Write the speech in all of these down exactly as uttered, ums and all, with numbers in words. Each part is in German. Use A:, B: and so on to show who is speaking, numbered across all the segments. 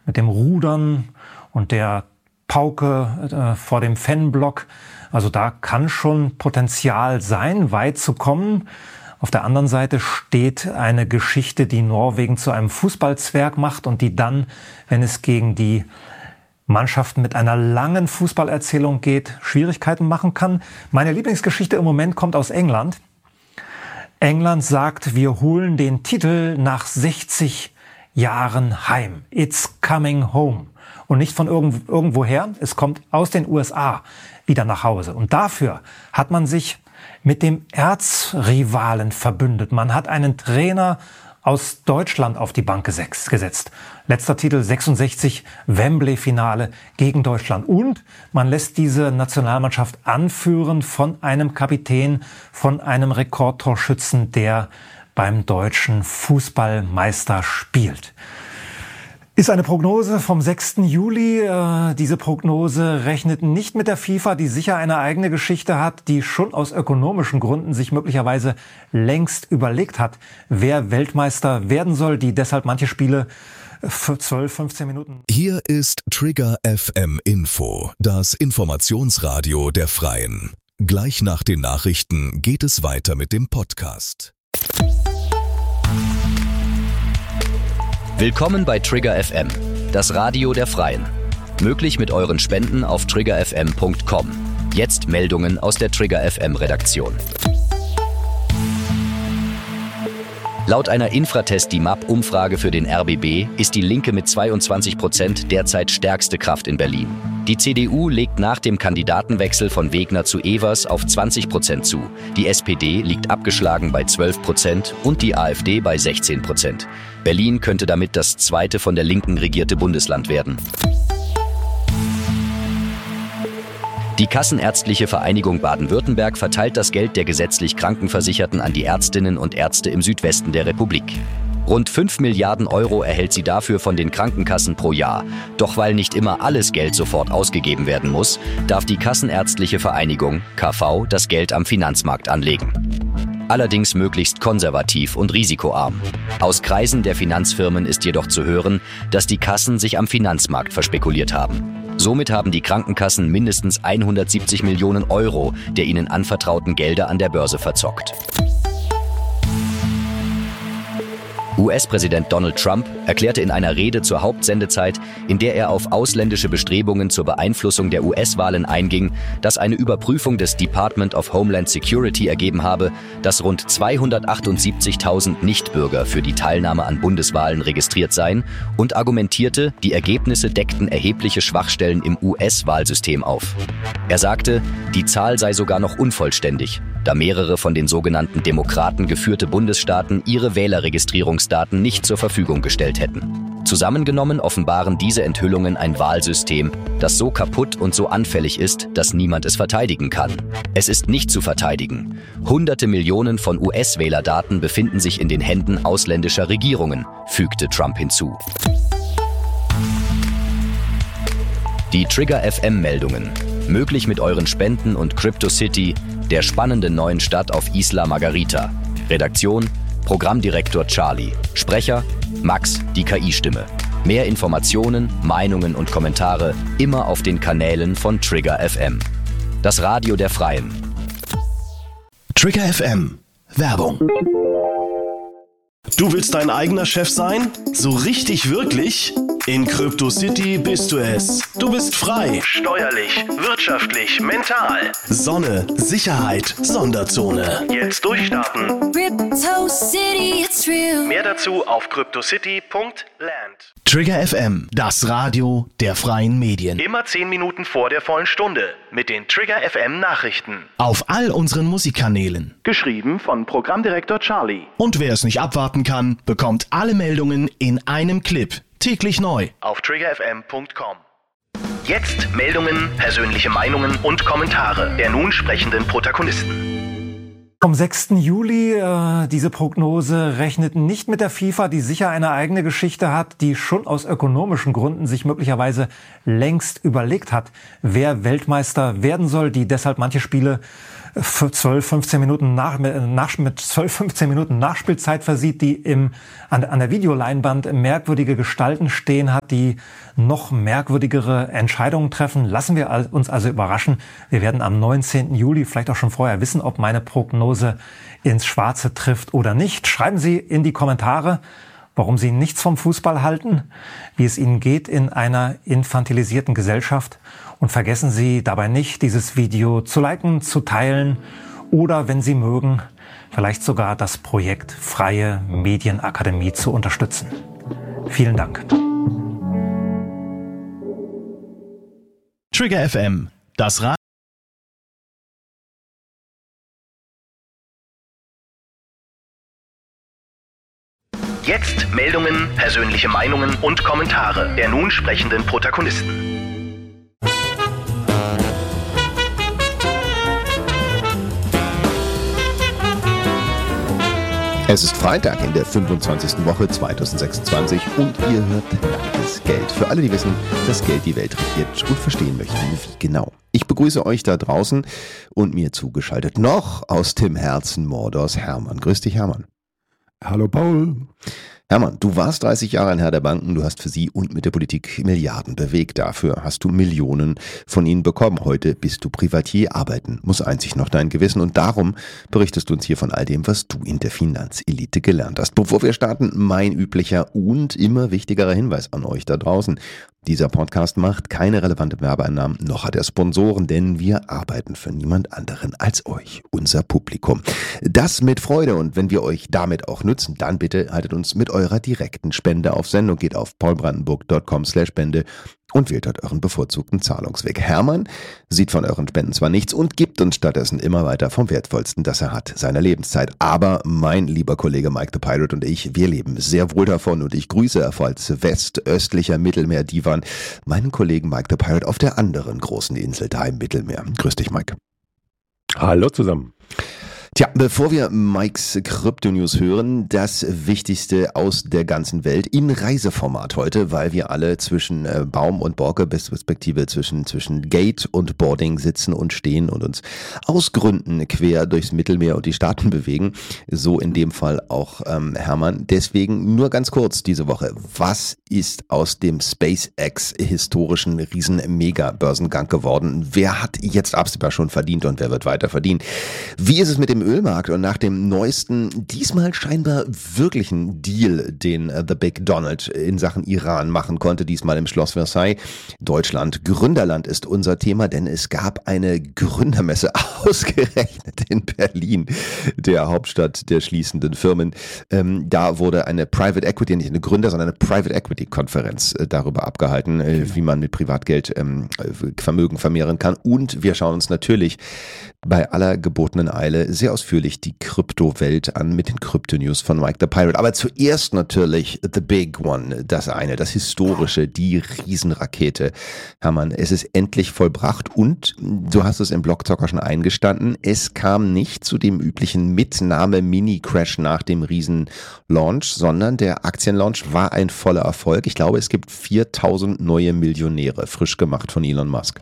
A: mit dem Rudern und der Pauke äh, vor dem Fanblock. Also da kann schon Potenzial sein, weit zu kommen. Auf der anderen Seite steht eine Geschichte, die Norwegen zu einem Fußballzwerg macht und die dann, wenn es gegen die Mannschaften mit einer langen Fußballerzählung geht, Schwierigkeiten machen kann. Meine Lieblingsgeschichte im Moment kommt aus England. England sagt, wir holen den Titel nach sechzig Jahren heim. It's coming home. Und nicht von irgend, irgendwoher, es kommt aus den U S A wieder nach Hause. Und dafür hat man sich mit dem Erzrivalen verbündet. Man hat einen Trainer aus Deutschland auf die Bank gesetzt. Letzter Titel sechsundsechzig, Wembley-Finale gegen Deutschland. Und man lässt diese Nationalmannschaft anführen von einem Kapitän, von einem Rekordtorschützen, der beim deutschen Fußballmeister spielt. Ist eine Prognose vom sechsten Juli. Äh, diese Prognose rechnet nicht mit der FIFA, die sicher eine eigene Geschichte hat, die schon aus ökonomischen Gründen sich möglicherweise längst überlegt hat, wer Weltmeister werden soll, die deshalb manche Spiele für zwölf, fünfzehn Minuten.
B: Hier ist Trigger F M Info, das Informationsradio der Freien. Gleich nach den Nachrichten geht es weiter mit dem Podcast.
C: Willkommen bei Trigger F M, das Radio der Freien. Möglich mit euren Spenden auf trigger f m punkt com. Jetzt Meldungen aus der Trigger F M Redaktion. Laut einer Infratest-D M A P-Umfrage für den R B B ist die Linke mit zweiundzwanzig Prozent derzeit stärkste Kraft in Berlin. Die C D U legt nach dem Kandidatenwechsel von Wegner zu Evers auf zwanzig Prozent zu. Die S P D liegt abgeschlagen bei zwölf Prozent und die AfD bei sechzehn Prozent. Berlin könnte damit das zweite von der Linken regierte Bundesland werden. Die Kassenärztliche Vereinigung Baden-Württemberg verteilt das Geld der gesetzlich Krankenversicherten an die Ärztinnen und Ärzte im Südwesten der Republik. Rund fünf Milliarden Euro erhält sie dafür von den Krankenkassen pro Jahr. Doch weil nicht immer alles Geld sofort ausgegeben werden muss, darf die Kassenärztliche Vereinigung, K V, das Geld am Finanzmarkt anlegen. Allerdings möglichst konservativ und risikoarm. Aus Kreisen der Finanzfirmen ist jedoch zu hören, dass die Kassen sich am Finanzmarkt verspekuliert haben. Somit haben die Krankenkassen mindestens hundertsiebzig Millionen Euro der ihnen anvertrauten Gelder an der Börse verzockt. U S-Präsident Donald Trump erklärte in einer Rede zur Hauptsendezeit, in der er auf ausländische Bestrebungen zur Beeinflussung der U S-Wahlen einging, dass eine Überprüfung des Department of Homeland Security ergeben habe, dass rund zweihundertachtundsiebzigtausend Nichtbürger für die Teilnahme an Bundeswahlen registriert seien und argumentierte, die Ergebnisse deckten erhebliche Schwachstellen im U S-Wahlsystem auf. Er sagte, die Zahl sei sogar noch unvollständig, da mehrere von den sogenannten Demokraten geführte Bundesstaaten ihre Wählerregistrierungsdaten nicht zur Verfügung gestellt hätten. Zusammengenommen offenbaren diese Enthüllungen ein Wahlsystem, das so kaputt und so anfällig ist, dass niemand es verteidigen kann. Es ist nicht zu verteidigen. Hunderte Millionen von U S-Wählerdaten befinden sich in den Händen ausländischer Regierungen, fügte Trump hinzu. Die Trigger F M-Meldungen. Möglich mit euren Spenden und CryptoCity, der spannenden neuen Stadt auf Isla Margarita. Redaktion, Programmdirektor Charlie. Sprecher, Max, die K I-Stimme. Mehr Informationen, Meinungen und Kommentare immer auf den Kanälen von Trigger F M. Das Radio der Freien.
D: Trigger F M. Werbung. Du willst dein eigener Chef sein? So richtig wirklich? In CryptoCity bist du es. Du bist frei. Steuerlich, wirtschaftlich, mental. Sonne, Sicherheit, Sonderzone. Jetzt durchstarten. CryptoCity, it's real. Mehr dazu auf cryptocity punkt land. Trigger F M, das Radio der freien Medien. Immer zehn Minuten vor der vollen Stunde mit den Trigger F M Nachrichten. Auf all unseren Musikkanälen. Geschrieben von Programmdirektor Charlie. Und wer es nicht abwarten kann, bekommt alle Meldungen in einem Clip. Täglich neu. Auf trigger f m punkt com. Jetzt Meldungen, persönliche Meinungen und Kommentare der nun sprechenden Protagonisten.
A: Vom sechsten Juli, äh, diese Prognose rechnet nicht mit der FIFA, die sicher eine eigene Geschichte hat, die schon aus ökonomischen Gründen sich möglicherweise längst überlegt hat, wer Weltmeister werden soll, die deshalb manche Spiele für zwölf, fünfzehn Minuten nach, nach, mit zwölf, fünfzehn Minuten Nachspielzeit versieht, die im, an, an der Videoleinwand merkwürdige Gestalten stehen hat, die noch merkwürdigere Entscheidungen treffen. Lassen wir uns also überraschen. Wir werden am neunzehnten Juli vielleicht auch schon vorher wissen, ob meine Prognose ins Schwarze trifft oder nicht. Schreiben Sie in die Kommentare, warum Sie nichts vom Fußball halten, wie es Ihnen geht in einer infantilisierten Gesellschaft. Und vergessen Sie dabei nicht, dieses Video zu liken, zu teilen oder, wenn Sie mögen, vielleicht sogar das Projekt Freie Medienakademie zu unterstützen. Vielen Dank.
D: Trigger F M, das Radio. Jetzt Meldungen, persönliche Meinungen und Kommentare der nun sprechenden Protagonisten.
E: Es ist Freitag in der fünfundzwanzigsten Woche zweitausendsechsundzwanzig und ihr hört Nacktes Geld. Für alle, die wissen, dass Geld die Welt regiert und verstehen möchten, wie genau. Ich begrüße euch da draußen und mir zugeschaltet noch aus dem Herzen Mordors Hermann. Grüß dich, Hermann.
F: Hallo, Paul.
E: Hermann, du warst dreißig Jahre ein Herr der Banken, du hast für sie und mit der Politik Milliarden bewegt. Dafür hast du Millionen von ihnen bekommen. Heute bist du Privatier, arbeiten muss einzig noch dein Gewissen und darum berichtest du uns hier von all dem, was du in der Finanzelite gelernt hast. Bevor wir starten, mein üblicher und immer wichtigerer Hinweis an euch da draußen. Dieser Podcast macht keine relevante Werbeeinnahmen, noch hat er Sponsoren, denn wir arbeiten für niemand anderen als euch, unser Publikum. Das mit Freude und wenn wir euch damit auch nützen, dann bitte haltet uns mit eurer direkten Spende auf Sendung, geht auf paulbrandenburg punkt com slash spende und wählt dort euren bevorzugten Zahlungsweg. Hermann sieht von euren Spenden zwar nichts und gibt uns stattdessen immer weiter vom Wertvollsten, das er hat, seiner Lebenszeit. Aber mein lieber Kollege Mike the Pirate und ich, wir leben sehr wohl davon und ich grüße als westöstlicher Mittelmeer-Divan meinen Kollegen Mike the Pirate auf der anderen großen Insel da im Mittelmeer. Grüß dich, Mike.
F: Hallo zusammen.
E: Tja, bevor wir Mikes Krypto-News hören, das Wichtigste aus der ganzen Welt in Reiseformat heute, weil wir alle zwischen äh, Baum und Borke, respektive zwischen, zwischen Gate und Boarding sitzen und stehen und uns aus Gründen quer durchs Mittelmeer und die Staaten bewegen. So in dem Fall auch ähm, Hermann. Deswegen nur ganz kurz diese Woche. Was ist aus dem SpaceX historischen Riesen-Mega-Börsengang geworden? Wer hat jetzt absehbar schon verdient und wer wird weiter verdienen? Wie ist es mit dem Ölmarkt und nach dem neuesten, diesmal scheinbar wirklichen Deal, den uh, The Big Donald in Sachen Iran machen konnte, diesmal im Schloss Versailles. Deutschland, Gründerland ist unser Thema, denn es gab eine Gründermesse ausgerechnet in Berlin, der Hauptstadt der schließenden Firmen. Ähm, da wurde eine Private Equity, nicht eine Gründer, sondern eine Private Equity Konferenz äh, darüber abgehalten, äh, wie man mit Privatgeld ähm, Vermögen vermehren kann. Und wir schauen uns natürlich bei aller gebotenen Eile sehr ausführlich die Kryptowelt an mit den Krypto-News von Mike the Pirate. Aber zuerst natürlich the big one, das eine, das historische, die Riesenrakete. Hermann, es ist endlich vollbracht und du hast es im Blogzocker schon eingestanden, es kam nicht zu dem üblichen Mitnahme-Mini-Crash nach dem Riesen-Launch, sondern der Aktienlaunch war ein voller Erfolg. Ich glaube, es gibt viertausend neue Millionäre, frisch gemacht von Elon Musk.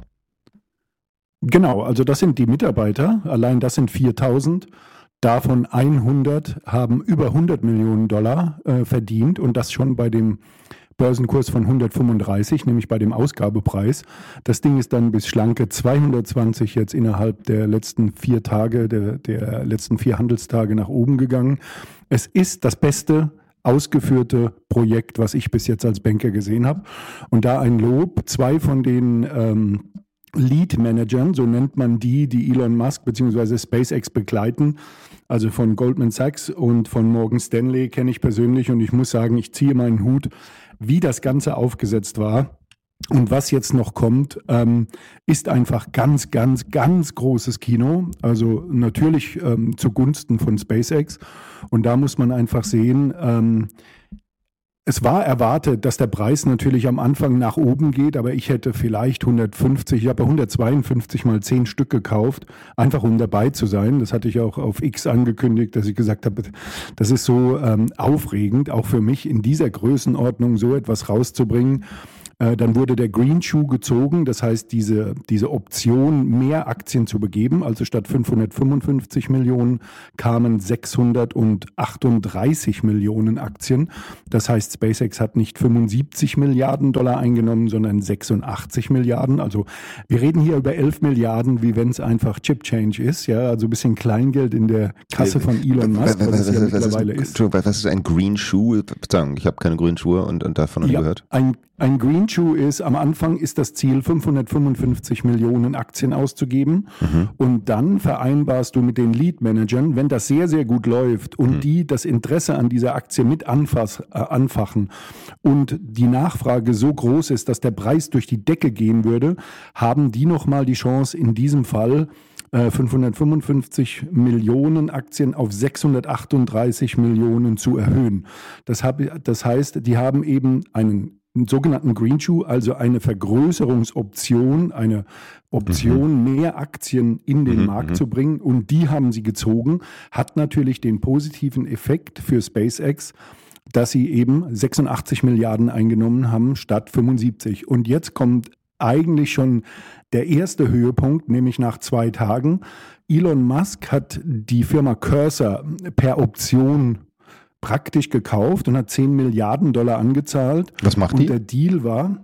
F: Genau, also das sind die Mitarbeiter, allein das sind viertausend, davon hundert haben über hundert Millionen Dollar äh, verdient und das schon bei dem Börsenkurs von hundertfünfunddreißig, nämlich bei dem Ausgabepreis. Das Ding ist dann bis schlanke zweihundertzwanzig jetzt innerhalb der letzten vier Tage, der, der letzten vier Handelstage nach oben gegangen. Es ist das beste ausgeführte Projekt, was ich bis jetzt als Banker gesehen habe. Und da ein Lob, zwei von den ähm, Lead-Managern, so nennt man die, die Elon Musk bzw. SpaceX begleiten, also von Goldman Sachs und von Morgan Stanley kenne ich persönlich und ich muss sagen, ich ziehe meinen Hut, wie das Ganze aufgesetzt war. Und was jetzt noch kommt, ähm, ist einfach ganz, ganz, ganz großes Kino. Also natürlich ähm, zugunsten von SpaceX. Und da muss man einfach sehen, ähm, Es war erwartet, dass der Preis natürlich am Anfang nach oben geht, aber ich hätte vielleicht hundertfünfzig, ich habe hundertzweiundfünfzig mal zehn Stück gekauft, einfach um dabei zu sein. Das hatte ich auch auf X angekündigt, dass ich gesagt habe, das ist so ähm, aufregend, auch für mich in dieser Größenordnung so etwas rauszubringen. Dann wurde der Green Shoe gezogen, das heißt diese, diese Option, mehr Aktien zu begeben. Also statt fünfhundertfünfundfünfzig Millionen kamen sechshundertachtunddreißig Millionen Aktien. Das heißt, SpaceX hat nicht fünfundsiebzig Milliarden Dollar eingenommen, sondern sechsundachtzig Milliarden. Also wir reden hier über elf Milliarden, wie wenn es einfach Chip Change ist. Ja, also ein bisschen Kleingeld in der Kasse von Elon Musk, was es ja mittlerweile ist.
E: Was ist ein Green Shoe? Ich habe keine grünen Schuhe und, und davon noch nie
F: ja,
E: gehört.
F: Ein Ein Green Shoe ist, am Anfang ist das Ziel, fünfhundertfünfundfünfzig Millionen Aktien auszugeben. Mhm. Und dann vereinbarst du mit den Lead-Managern, wenn das sehr, sehr gut läuft und mhm. die das Interesse an dieser Aktie mit anfass, äh, anfachen und die Nachfrage so groß ist, dass der Preis durch die Decke gehen würde, haben die nochmal die Chance, in diesem Fall fünfhundertfünfundfünfzig Millionen Aktien auf sechshundertachtunddreißig Millionen zu erhöhen. Das, hab, das heißt, die haben eben einen einen sogenannten Green Shoe, also eine Vergrößerungsoption, eine Option, mhm. mehr Aktien in den mhm. Markt zu bringen. Und die haben sie gezogen, hat natürlich den positiven Effekt für SpaceX, dass sie eben sechsundachtzig Milliarden eingenommen haben statt fünfundsiebzig. Und jetzt kommt eigentlich schon der erste Höhepunkt, nämlich nach zwei Tagen. Elon Musk hat die Firma Cursor per Option praktisch gekauft und hat zehn Milliarden Dollar angezahlt.
E: Was macht die?
F: Und der Deal war,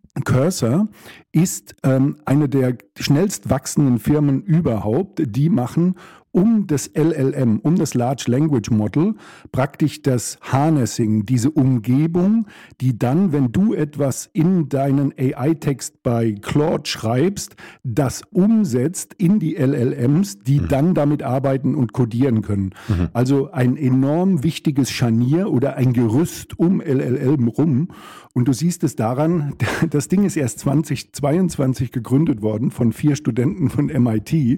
F: Cursor ist ähm, eine der schnellst wachsenden Firmen überhaupt. Die machen um das L L M, um das Large Language Model, praktisch das Harnessing, diese Umgebung, die dann, wenn du etwas in deinen A I-Text bei Claude schreibst, das umsetzt in die L L Ms, die mhm. dann damit arbeiten und codieren können. Mhm. Also ein enorm wichtiges Scharnier oder ein Gerüst um L L M rum. Und du siehst es daran, das Ding ist erst zweitausendzweiundzwanzig gegründet worden von vier Studenten von M I T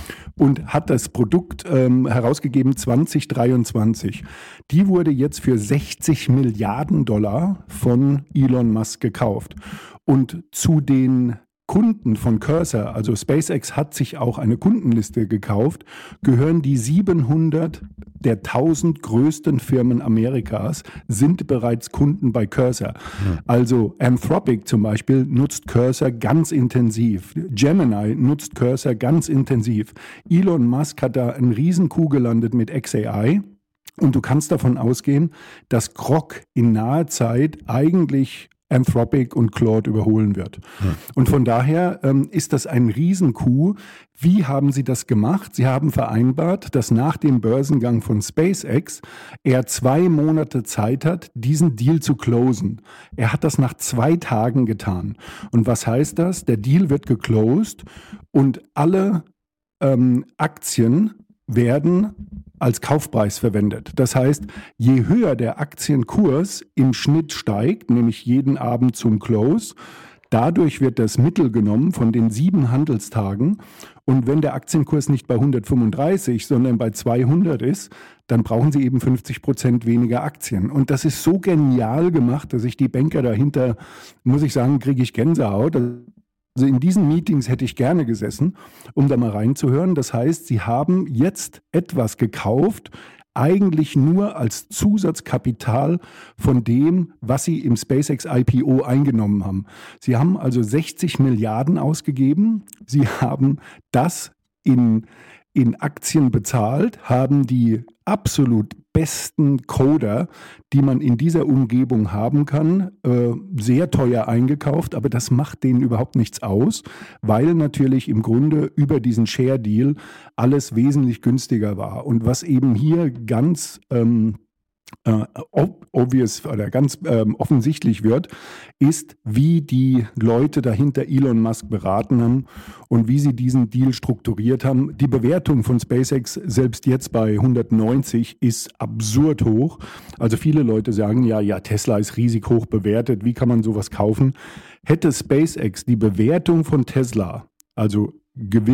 F: und hat das Produkt ähm, herausgegeben zwanzig dreiundzwanzig. Die wurde jetzt für sechzig Milliarden Dollar von Elon Musk gekauft. Und zu den Kunden von Cursor, also SpaceX hat sich auch eine Kundenliste gekauft, gehören die siebenhundert der tausend größten Firmen Amerikas, sind bereits Kunden bei Cursor. Mhm. Also Anthropic zum Beispiel nutzt Cursor ganz intensiv. Gemini nutzt Cursor ganz intensiv. Elon Musk hat da einen Riesen-Coup gelandet mit X A I. Und du kannst davon ausgehen, dass Grok in naher Zeit eigentlich Anthropic und Claude überholen wird. Hm. Und von daher ähm, ist das ein Riesencoup. Wie haben sie das gemacht? Sie haben vereinbart, dass nach dem Börsengang von SpaceX er zwei Monate Zeit hat, diesen Deal zu closen. Er hat das nach zwei Tagen getan. Und was heißt das? Der Deal wird geclosed und alle ähm, Aktien werden als Kaufpreis verwendet. Das heißt, je höher der Aktienkurs im Schnitt steigt, nämlich jeden Abend zum Close, dadurch wird das Mittel genommen von den sieben Handelstagen. Und wenn der Aktienkurs nicht bei hundertfünfunddreißig, sondern bei zweihundert ist, dann brauchen sie eben fünfzig Prozent weniger Aktien. Und das ist so genial gemacht, dass ich die Banker dahinter, muss ich sagen, kriege ich Gänsehaut. Also in diesen Meetings hätte ich gerne gesessen, um da mal reinzuhören. Das heißt, sie haben jetzt etwas gekauft, eigentlich nur als Zusatzkapital von dem, was sie im SpaceX I P O eingenommen haben. Sie haben also sechzig Milliarden ausgegeben. Sie haben das in, in Aktien bezahlt, haben die absolut besten Coder, die man in dieser Umgebung haben kann, äh, sehr teuer eingekauft, aber das macht denen überhaupt nichts aus, weil natürlich im Grunde über diesen Share-Deal alles wesentlich günstiger war. Und was eben hier ganz ähm, äh, obvious oder ganz ähm, offensichtlich wird, ist, wie die Leute dahinter Elon Musk beraten haben und wie sie diesen Deal strukturiert haben. Die Bewertung von SpaceX selbst jetzt bei hundertneunzig ist absurd hoch. Also viele Leute sagen, ja, ja, Tesla ist riesig hoch bewertet, wie kann man sowas kaufen? Hätte SpaceX die Bewertung von Tesla, also Gewinn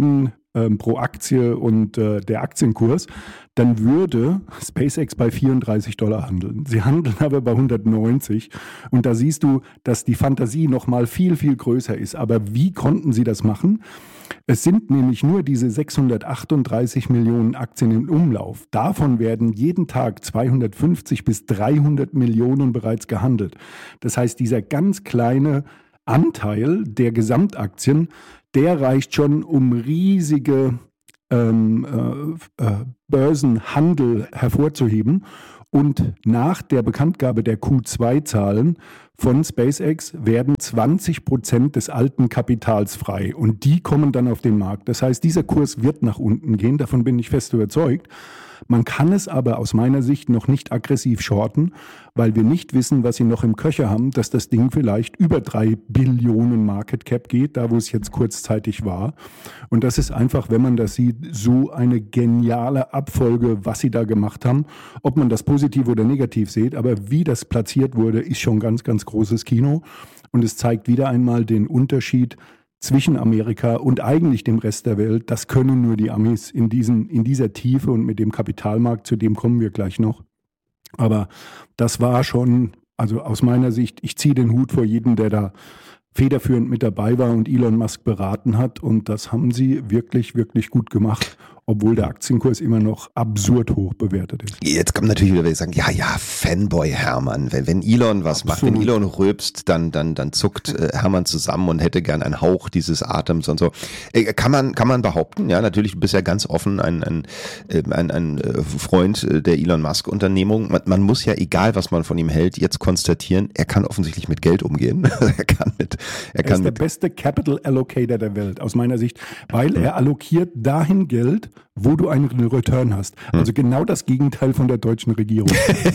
F: ähm, pro Aktie und äh, der Aktienkurs, dann würde SpaceX bei vierunddreißig Dollar handeln. Sie handeln aber bei hundertneunzig und da siehst du, dass die Fantasie noch mal viel, viel größer ist. Aber wie konnten sie das machen? Es sind nämlich nur diese sechshundertachtunddreißig Millionen Aktien im Umlauf. Davon werden jeden Tag zweihundertfünfzig bis dreihundert Millionen bereits gehandelt. Das heißt, dieser ganz kleine Anteil der Gesamtaktien, der reicht schon, um riesige ähm, äh, äh, Börsenhandel hervorzuheben. Und nach der Bekanntgabe der Q zwei Zahlen von SpaceX werden zwanzig Prozent des alten Kapitals frei. Und die kommen dann auf den Markt. Das heißt, dieser Kurs wird nach unten gehen. Davon bin ich fest überzeugt. Man kann es aber aus meiner Sicht noch nicht aggressiv shorten, weil wir nicht wissen, was sie noch im Köcher haben, dass das Ding vielleicht über drei Billionen Market Cap geht, da wo es jetzt kurzzeitig war. Und das ist einfach, wenn man das sieht, so eine geniale Abfolge, was sie da gemacht haben. Ob man das positiv oder negativ sieht, aber wie das platziert wurde, ist schon ganz, ganz großes Kino. Und es zeigt wieder einmal den Unterschied zwischen Amerika und eigentlich dem Rest der Welt. Das können nur die Amis in, diesen, in dieser Tiefe und mit dem Kapitalmarkt, zu dem kommen wir gleich noch. Aber das war schon, also aus meiner Sicht, ich ziehe den Hut vor jedem, der da federführend mit dabei war und Elon Musk beraten hat. Und das haben sie wirklich, wirklich gut gemacht, obwohl der Aktienkurs immer noch absurd hoch bewertet ist.
E: Jetzt kommen natürlich wieder welche, die sagen, ja, ja, Fanboy Hermann, wenn, wenn Elon was Absolut. macht, wenn Elon rülpst, dann, dann, dann zuckt äh, Hermann zusammen und hätte gern einen Hauch dieses Atems und so. Äh, kann man, kann man behaupten, ja, natürlich, du bist ja ganz offen ein, ein, äh, ein, ein äh, Freund der Elon Musk Unternehmung. Man, man muss ja, egal was man von ihm hält, jetzt konstatieren, er kann offensichtlich mit Geld umgehen. er kann mit, er, er kann
F: ist
E: mit
F: der beste Capital Allocator der Welt, aus meiner Sicht, weil er allokiert dahin Geld, wo du einen Return hast. Also genau das Gegenteil von der deutschen Regierung.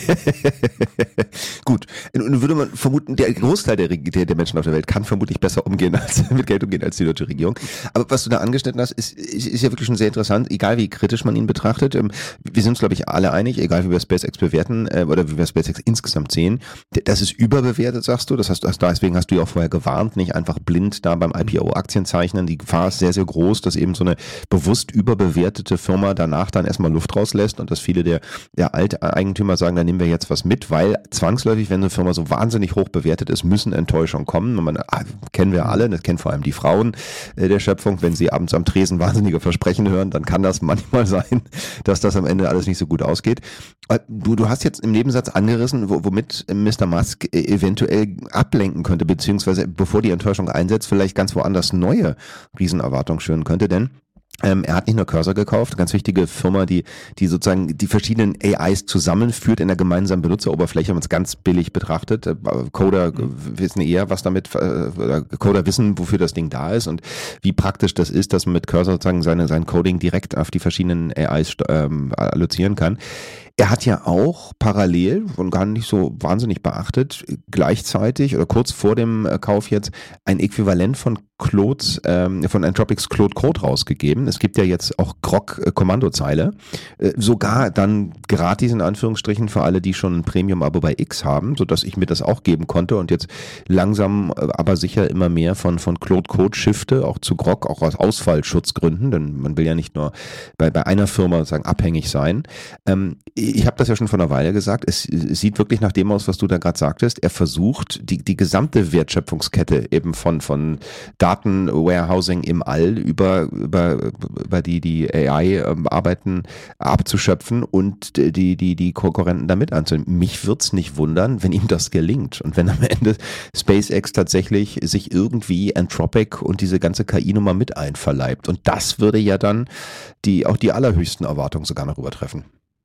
E: Gut, und würde man vermuten, der Großteil der, der, der Menschen auf der Welt kann vermutlich besser umgehen als mit Geld umgehen als die deutsche Regierung. Aber was du da angeschnitten hast, ist, ist, ist ja wirklich schon sehr interessant, egal wie kritisch man ihn betrachtet. Wir sind uns, glaube ich, alle einig, egal wie wir SpaceX bewerten oder wie wir SpaceX insgesamt sehen. Das ist überbewertet, sagst du. Das heißt, deswegen hast du ja auch vorher gewarnt, nicht einfach blind da beim I P O Aktien zeichnen. Die Gefahr ist sehr, sehr groß, dass eben so eine bewusst überbewertete Firma danach dann erstmal Luft rauslässt und dass viele der, der Alteigentümer sagen, da nehmen wir jetzt was mit, weil zwangsläufig, wenn eine Firma so wahnsinnig hoch bewertet ist, müssen Enttäuschungen kommen. Und man, ah, kennen wir alle, das kennen vor allem die Frauen äh, der Schöpfung, wenn sie abends am Tresen wahnsinnige Versprechen hören, dann kann das manchmal sein, dass das am Ende alles nicht so gut ausgeht. Du, du hast jetzt im Nebensatz angerissen, wo, womit Mister Musk eventuell ablenken könnte, beziehungsweise bevor die Enttäuschung einsetzt, vielleicht ganz woanders neue Riesenerwartungen schüren könnte, denn Ähm, er hat nicht nur Cursor gekauft, eine ganz wichtige Firma, die die sozusagen die verschiedenen A Is zusammenführt in der gemeinsamen Benutzeroberfläche, wenn man es ganz billig betrachtet. Äh, Coder mhm. wissen eher, was damit, äh, Coder wissen, wofür das Ding da ist und wie praktisch das ist, dass man mit Cursor sozusagen seine, sein Coding direkt auf die verschiedenen A Is ähm, allozieren kann. Er hat ja auch parallel und gar nicht so wahnsinnig beachtet, gleichzeitig oder kurz vor dem Kauf jetzt ein Äquivalent von Claude, ähm, von Anthropics Claude Code rausgegeben. Es gibt ja jetzt auch Grok-Kommandozeile, äh, sogar dann gratis in Anführungsstrichen für alle, die schon ein Premium-Abo bei X haben, sodass ich mir das auch geben konnte und jetzt langsam, aber sicher immer mehr von, von Claude Code shifte, auch zu Grok, auch aus Ausfallschutzgründen, denn man will ja nicht nur bei, bei einer Firma sozusagen abhängig sein. Ähm, Ich habe das ja schon vor einer Weile gesagt, es, es sieht wirklich nach dem aus, was du da gerade sagtest. Er versucht, die, die gesamte Wertschöpfungskette eben von, von Datenwarehousing im All über, über, über die, die A I-Arbeiten abzuschöpfen und die, die, die Konkurrenten damit anzunehmen. Mich wird's nicht wundern, wenn ihm das gelingt und wenn am Ende SpaceX tatsächlich sich irgendwie Anthropic und diese ganze K I-Nummer mit einverleibt. Und das würde ja dann die, auch die allerhöchsten Erwartungen sogar noch übertreffen.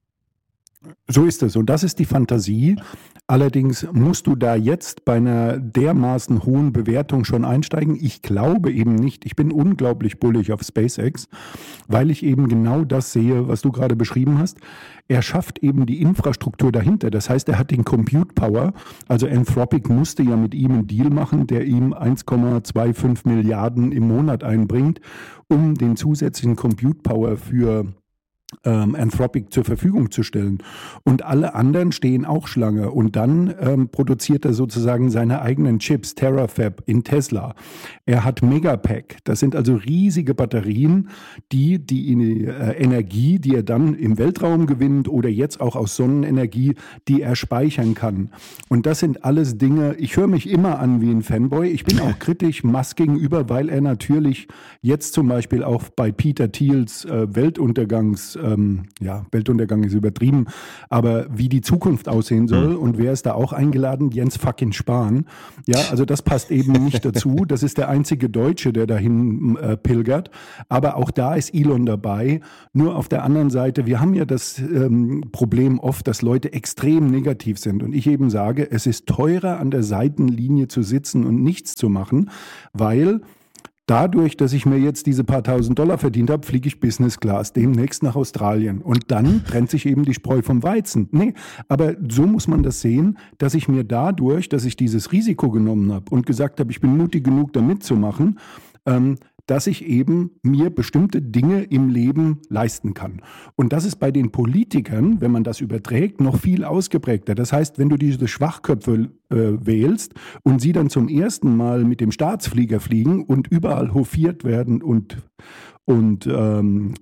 F: So ist es und das ist die Fantasie. Allerdings musst du da jetzt bei einer dermaßen hohen Bewertung schon einsteigen. Ich glaube eben nicht. Ich bin unglaublich bullig auf SpaceX, weil ich eben genau das sehe, was du gerade beschrieben hast. Er schafft eben die Infrastruktur dahinter. Das heißt, er hat den Compute Power. Also Anthropic musste ja mit ihm einen Deal machen, der ihm eins Komma fünfundzwanzig Milliarden im Monat einbringt, um den zusätzlichen Compute Power für Ähm, Anthropic zur Verfügung zu stellen. Und alle anderen stehen auch Schlange. Und dann ähm, produziert er sozusagen seine eigenen Chips, Terafab in Tesla. Er hat Megapack. Das sind also riesige Batterien, die die äh, Energie, die er dann im Weltraum gewinnt oder jetzt auch aus Sonnenenergie, die er speichern kann. Und das sind alles Dinge, ich höre mich immer an wie ein Fanboy. Ich bin auch kritisch Musk gegenüber, weil er natürlich jetzt zum Beispiel auch bei Peter Thiels äh, Weltuntergangs Ähm, ja, Weltuntergang ist übertrieben, aber wie die Zukunft aussehen soll mhm. und wer ist da auch eingeladen? Jens fucking Spahn. Ja, also das passt eben nicht dazu. Das ist der einzige Deutsche, der dahin äh, pilgert. Aber auch da ist Elon dabei. Nur auf der anderen Seite, wir haben ja das ähm, Problem oft, dass Leute extrem negativ sind. Und ich eben sage, es ist teurer, an der Seitenlinie zu sitzen und nichts zu machen, weil dadurch, dass ich mir jetzt diese paar tausend Dollar verdient habe, fliege ich Business Class demnächst nach Australien. Und dann trennt sich eben die Spreu vom Weizen. Nee, aber so muss man das sehen, dass ich mir dadurch, dass ich dieses Risiko genommen habe und gesagt habe, ich bin mutig genug, da mitzumachen, ähm, dass ich eben mir bestimmte Dinge im Leben leisten kann. Und das ist bei den Politikern, wenn man das überträgt, noch viel ausgeprägter. Das heißt, wenn du diese Schwachköpfe äh, wählst und sie dann zum ersten Mal mit dem Staatsflieger fliegen und überall hofiert werden und, und ähm,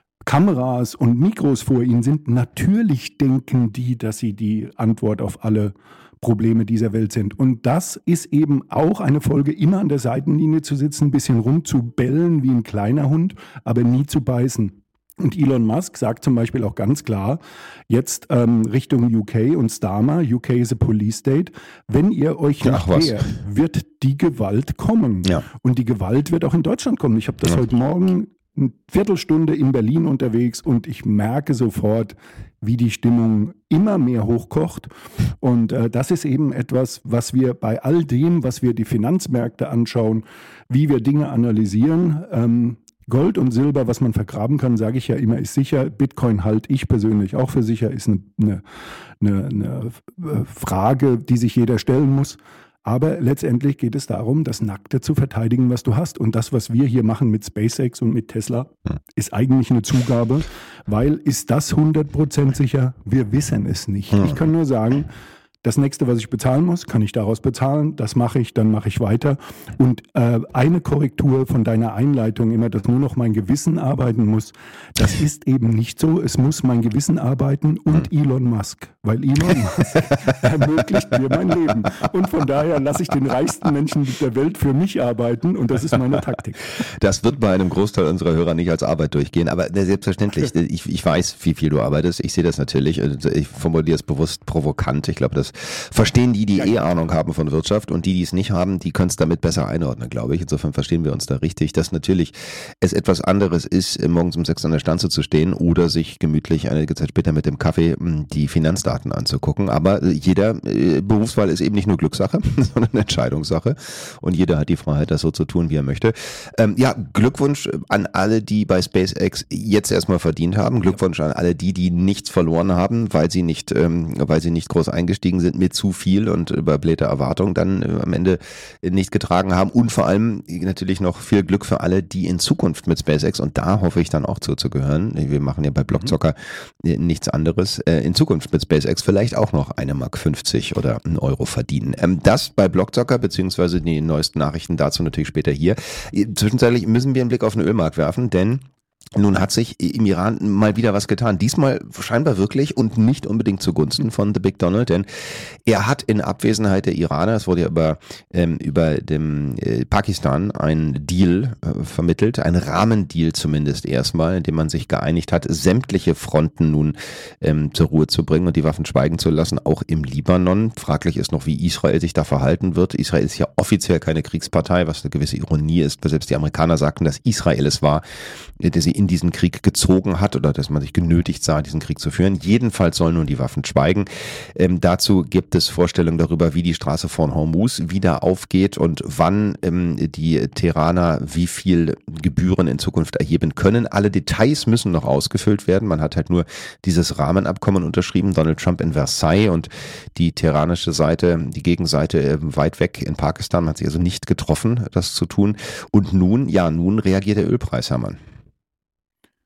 F: Kameras und Mikros vor ihnen sind, natürlich denken die, dass sie die Antwort auf alle Probleme dieser Welt sind. Und das ist eben auch eine Folge, immer an der Seitenlinie zu sitzen, ein bisschen rumzubellen wie ein kleiner Hund, aber nie zu beißen. Und Elon Musk sagt zum Beispiel auch ganz klar, jetzt ähm, Richtung U K und Starmer, U K is a police state, wenn ihr euch nicht wehrt, wird die Gewalt kommen. Ja. Und die Gewalt wird auch in Deutschland kommen. Ich habe das ja. heute Morgen eine Viertelstunde in Berlin unterwegs und ich merke sofort, wie die Stimmung immer mehr hochkocht. Und äh, das ist eben etwas, was wir bei all dem, was wir die Finanzmärkte anschauen, wie wir Dinge analysieren, ähm, Gold und Silber, was man vergraben kann, sage ich ja immer, ist sicher. Bitcoin halte ich persönlich auch für sicher, ist eine, eine, eine, eine Frage, die sich jeder stellen muss. Aber letztendlich geht es darum, das Nackte zu verteidigen, was du hast. Und das, was wir hier machen mit SpaceX und mit Tesla, ist eigentlich eine Zugabe, weil ist das hundert Prozent sicher? Wir wissen es nicht. Ich kann nur sagen, das nächste, was ich bezahlen muss, kann ich daraus bezahlen. Das mache ich, dann mache ich weiter. Und äh, eine Korrektur von deiner Einleitung immer, dass nur noch mein Gewissen arbeiten muss, das ist eben nicht so. Es muss mein Gewissen arbeiten und Elon Musk, weil Elon Musk ermöglicht mir mein Leben. Und von daher lasse ich den reichsten Menschen der Welt für mich arbeiten und das ist meine Taktik.
E: Das wird bei einem Großteil unserer Hörer nicht als Arbeit durchgehen, aber selbstverständlich, ich, ich weiß, wie viel du arbeitest. Ich sehe das natürlich. Ich formuliere es bewusst provokant. Ich glaube, das verstehen die, die eh Ahnung haben von Wirtschaft und die, die es nicht haben, die können es damit besser einordnen, glaube ich. Insofern verstehen wir uns da richtig, dass natürlich es etwas anderes ist, morgens um sechs an der Stanze zu stehen oder sich gemütlich einige Zeit später mit dem Kaffee die Finanzdaten anzugucken. Aber jeder äh, Berufswahl ist eben nicht nur Glückssache, sondern Entscheidungssache und jeder hat die Freiheit, das so zu tun, wie er möchte. Ähm, ja, Glückwunsch an alle, die bei SpaceX jetzt erstmal verdient haben. Glückwunsch an alle die, die nichts verloren haben, weil sie nicht, ähm, weil sie nicht groß eingestiegen sind mit zu viel und überblähte Erwartungen dann äh, am Ende nicht getragen haben und vor allem natürlich noch viel Glück für alle, die in Zukunft mit SpaceX, und da hoffe ich dann auch zuzugehören, wir machen ja bei Blockzocker mhm. nichts anderes, äh, in Zukunft mit SpaceX vielleicht auch noch eine Mark fünfzig oder einen Euro verdienen. Ähm, das bei Blockzocker, beziehungsweise die neuesten Nachrichten dazu natürlich später hier. Zwischenzeitlich müssen wir einen Blick auf den Ölmarkt werfen, denn nun hat sich im Iran mal wieder was getan. Diesmal scheinbar wirklich und nicht unbedingt zugunsten von The Big Donald, denn er hat in Abwesenheit der Iraner, es wurde ja über, ähm, über dem äh, Pakistan ein Deal äh, vermittelt, ein Rahmendeal zumindest erstmal, in dem man sich geeinigt hat, sämtliche Fronten nun ähm, zur Ruhe zu bringen und die Waffen schweigen zu lassen, auch im Libanon. Fraglich ist noch, wie Israel sich da verhalten wird. Israel ist ja offiziell keine Kriegspartei, was eine gewisse Ironie ist, weil selbst die Amerikaner sagten, dass Israel es war, der sie in diesen Krieg gezogen hat oder dass man sich genötigt sah, diesen Krieg zu führen. Jedenfalls sollen nun die Waffen schweigen. Ähm, dazu gibt es Vorstellungen darüber, wie die Straße von Hormuz wieder aufgeht und wann ähm, die Teheraner wie viel Gebühren in Zukunft erheben können. Alle Details müssen noch ausgefüllt werden. Man hat halt nur dieses Rahmenabkommen unterschrieben, Donald Trump in Versailles, und die teheranische Seite, die Gegenseite äh, weit weg in Pakistan, hat sich also nicht getroffen, das zu tun. Und nun, ja, nun reagiert der Ölpreis, Hermann.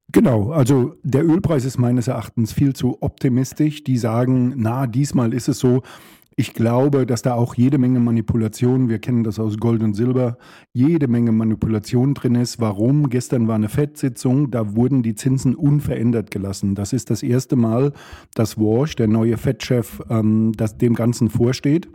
F: Genau, also der Ölpreis ist meines Erachtens viel zu optimistisch. Die sagen, na, diesmal ist es so. Ich glaube, dass da auch jede Menge Manipulation, wir kennen das aus Gold und Silber, jede Menge Manipulation drin ist. Warum? Gestern war eine Fed-Sitzung, da wurden die Zinsen unverändert gelassen. Das ist das erste Mal, dass Walsh, der neue Fed-Chef, ähm, das dem Ganzen vorsteht.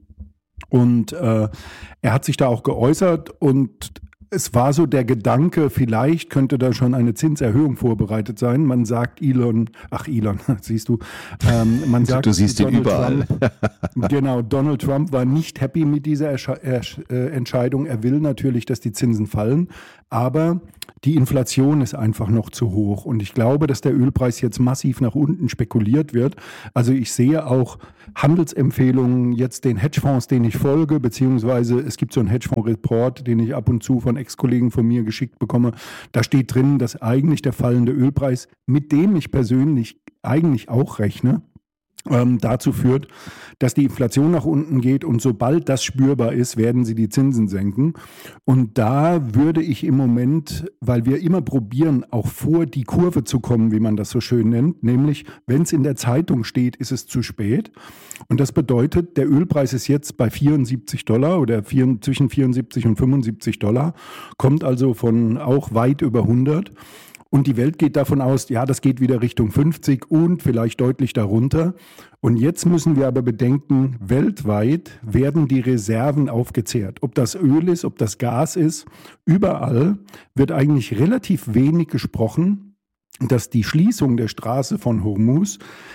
F: Und äh, er hat sich da auch geäußert und es war so der Gedanke, vielleicht könnte da schon eine Zinserhöhung vorbereitet sein. Man sagt Elon, ach Elon, siehst du, ähm, man sagt,
E: du siehst ihn überall.
F: Trump, genau, Donald Trump war nicht happy mit dieser Ersche- Ersch- äh, Entscheidung. Er will natürlich, dass die Zinsen fallen, aber die Inflation ist einfach noch zu hoch. Und ich glaube, dass der Ölpreis jetzt massiv nach unten spekuliert wird. Also ich sehe auch Handelsempfehlungen jetzt den Hedgefonds, denen ich folge, beziehungsweise es gibt so einen Hedgefonds-Report, den ich ab und zu von Ex-Kollegen von mir geschickt bekomme. Da steht drin, dass eigentlich der fallende Ölpreis, mit dem ich persönlich eigentlich auch rechne, Ähm, dazu führt, dass die Inflation nach unten geht und sobald das spürbar ist, werden sie die Zinsen senken. Und da würde ich im Moment, weil wir immer probieren, auch vor die Kurve zu kommen, wie man das so schön nennt, nämlich wenn es in der Zeitung steht, ist es zu spät. Und das bedeutet, der Ölpreis ist jetzt bei vierundsiebzig Dollar oder vier, zwischen vierundsiebzig und fünfundsiebzig Dollar, kommt also von auch weit über hundert. Und die Welt geht davon aus, ja, das geht wieder Richtung fünfzig und vielleicht deutlich darunter. Und jetzt müssen wir aber bedenken, weltweit werden die Reserven aufgezehrt. Ob das Öl ist, ob das Gas ist, überall wird eigentlich relativ wenig gesprochen, dass die Schließung der Straße von Hormuz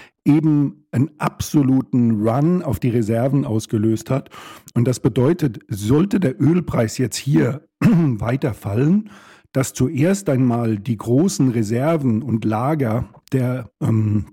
F: eben einen absoluten Run auf die Reserven ausgelöst hat. Und das bedeutet, sollte der Ölpreis jetzt hier weiter fallen, dass zuerst einmal die großen Reserven und Lager der ähm,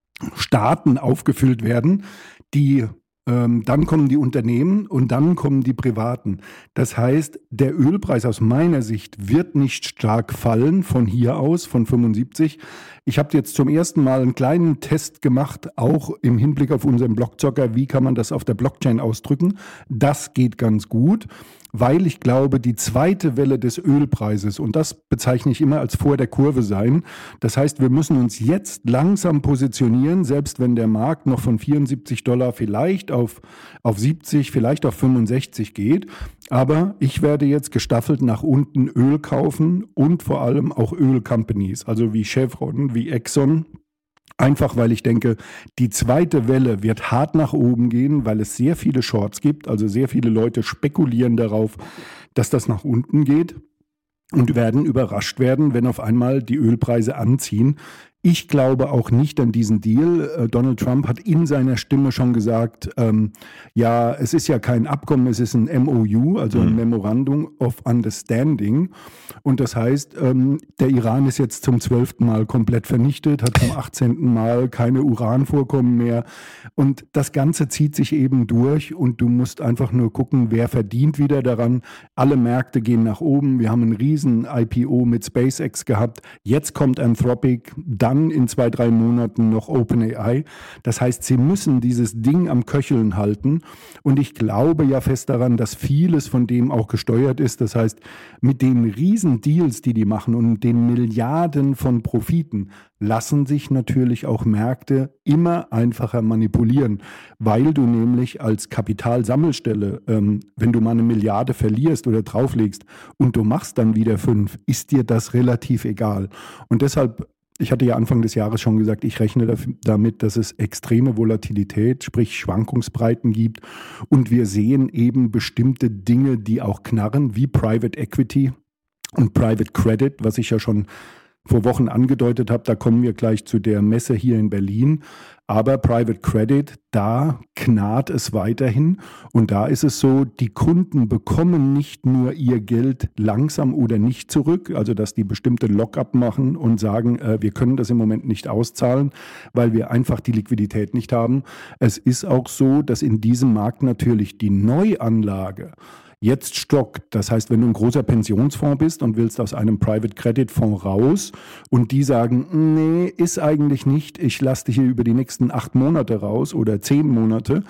F: Staaten aufgefüllt werden, die ähm, dann kommen die Unternehmen und dann kommen die Privaten. Das heißt, der Ölpreis aus meiner Sicht wird nicht stark fallen von hier aus, von fünfundsiebzig. Ich habe jetzt zum ersten Mal einen kleinen Test gemacht, auch im Hinblick auf unseren Blockzocker, wie kann man das auf der Blockchain ausdrücken. Das geht ganz gut, weil ich glaube, die zweite Welle des Ölpreises, und das bezeichne ich immer als vor der Kurve sein, das heißt, wir müssen uns jetzt langsam positionieren, selbst wenn der Markt noch von vierundsiebzig Dollar vielleicht auf, auf siebzig, vielleicht auf fünfundsechzig geht. Aber ich werde jetzt gestaffelt nach unten Öl kaufen und vor allem auch Ölcompanies, also wie Chevron, wie Exxon. Einfach weil ich denke, die zweite Welle wird hart nach oben gehen, weil es sehr viele Shorts gibt. Also sehr viele Leute spekulieren darauf, dass das nach unten geht und werden überrascht werden, wenn auf einmal die Ölpreise anziehen. Ich glaube auch nicht an diesen Deal. Donald Trump hat in seiner Stimme schon gesagt, ähm, ja, es ist ja kein Abkommen, es ist ein M O U, also ein Memorandum of Understanding. Und das heißt, ähm, der Iran ist jetzt zum zwölften Mal komplett vernichtet, hat zum achtzehnten Mal keine Uranvorkommen mehr. Und das Ganze zieht sich eben durch und du musst einfach nur gucken, wer verdient wieder daran. Alle Märkte gehen nach oben. Wir haben einen riesen I P O mit SpaceX gehabt. Jetzt kommt Anthropic, dann in zwei, drei Monaten noch OpenAI. Das heißt, sie müssen dieses Ding am Köcheln halten. Und ich glaube ja fest daran, dass vieles von dem auch gesteuert ist. Das heißt, mit den riesen Deals, die die machen und den Milliarden von Profiten, lassen sich natürlich auch Märkte immer einfacher manipulieren, weil du nämlich als Kapitalsammelstelle, ähm, wenn du mal eine Milliarde verlierst oder drauflegst und du machst dann wieder fünf, ist dir das relativ egal. Und deshalb, ich hatte ja Anfang des Jahres schon gesagt, ich rechne damit, dass es extreme Volatilität, sprich Schwankungsbreiten gibt. Und wir sehen eben bestimmte Dinge, die auch knarren, wie Private Equity und Private Credit, was ich ja schon vor Wochen angedeutet habe. Da kommen wir gleich zu der Messe hier in Berlin. Aber Private Credit, da knarrt es weiterhin. Und da ist es so, die Kunden bekommen nicht nur ihr Geld langsam oder nicht zurück, also dass die bestimmte Lock-up machen und sagen, äh, wir können das im Moment nicht auszahlen, weil wir einfach die Liquidität nicht haben. Es ist auch so, dass in diesem Markt natürlich die Neuanlage jetzt stockt. Das heißt, wenn du ein großer Pensionsfonds bist und willst aus einem Private Credit Fonds raus und die sagen, nee, ist eigentlich nicht, ich lasse dich hier über die nächsten acht Monate raus oder zehn Monate,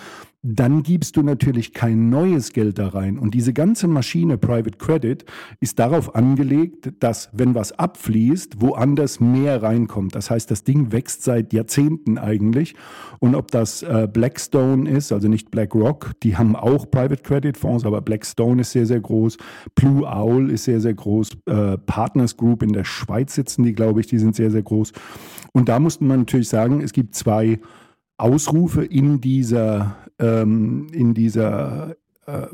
F: dann gibst du natürlich kein neues Geld da rein. Und diese ganze Maschine Private Credit ist darauf angelegt, dass, wenn was abfließt, woanders mehr reinkommt. Das heißt, das Ding wächst seit Jahrzehnten eigentlich. Und ob das äh, Blackstone ist, also nicht BlackRock, die haben auch Private Credit Fonds, aber Blackstone ist sehr, sehr groß. Blue Owl ist sehr, sehr groß. Äh, Partners Group in der Schweiz sitzen die, glaube ich, die sind sehr, sehr groß. Und da musste man natürlich sagen, es gibt zwei Ausrufe in dieser, ähm, in dieser, äh,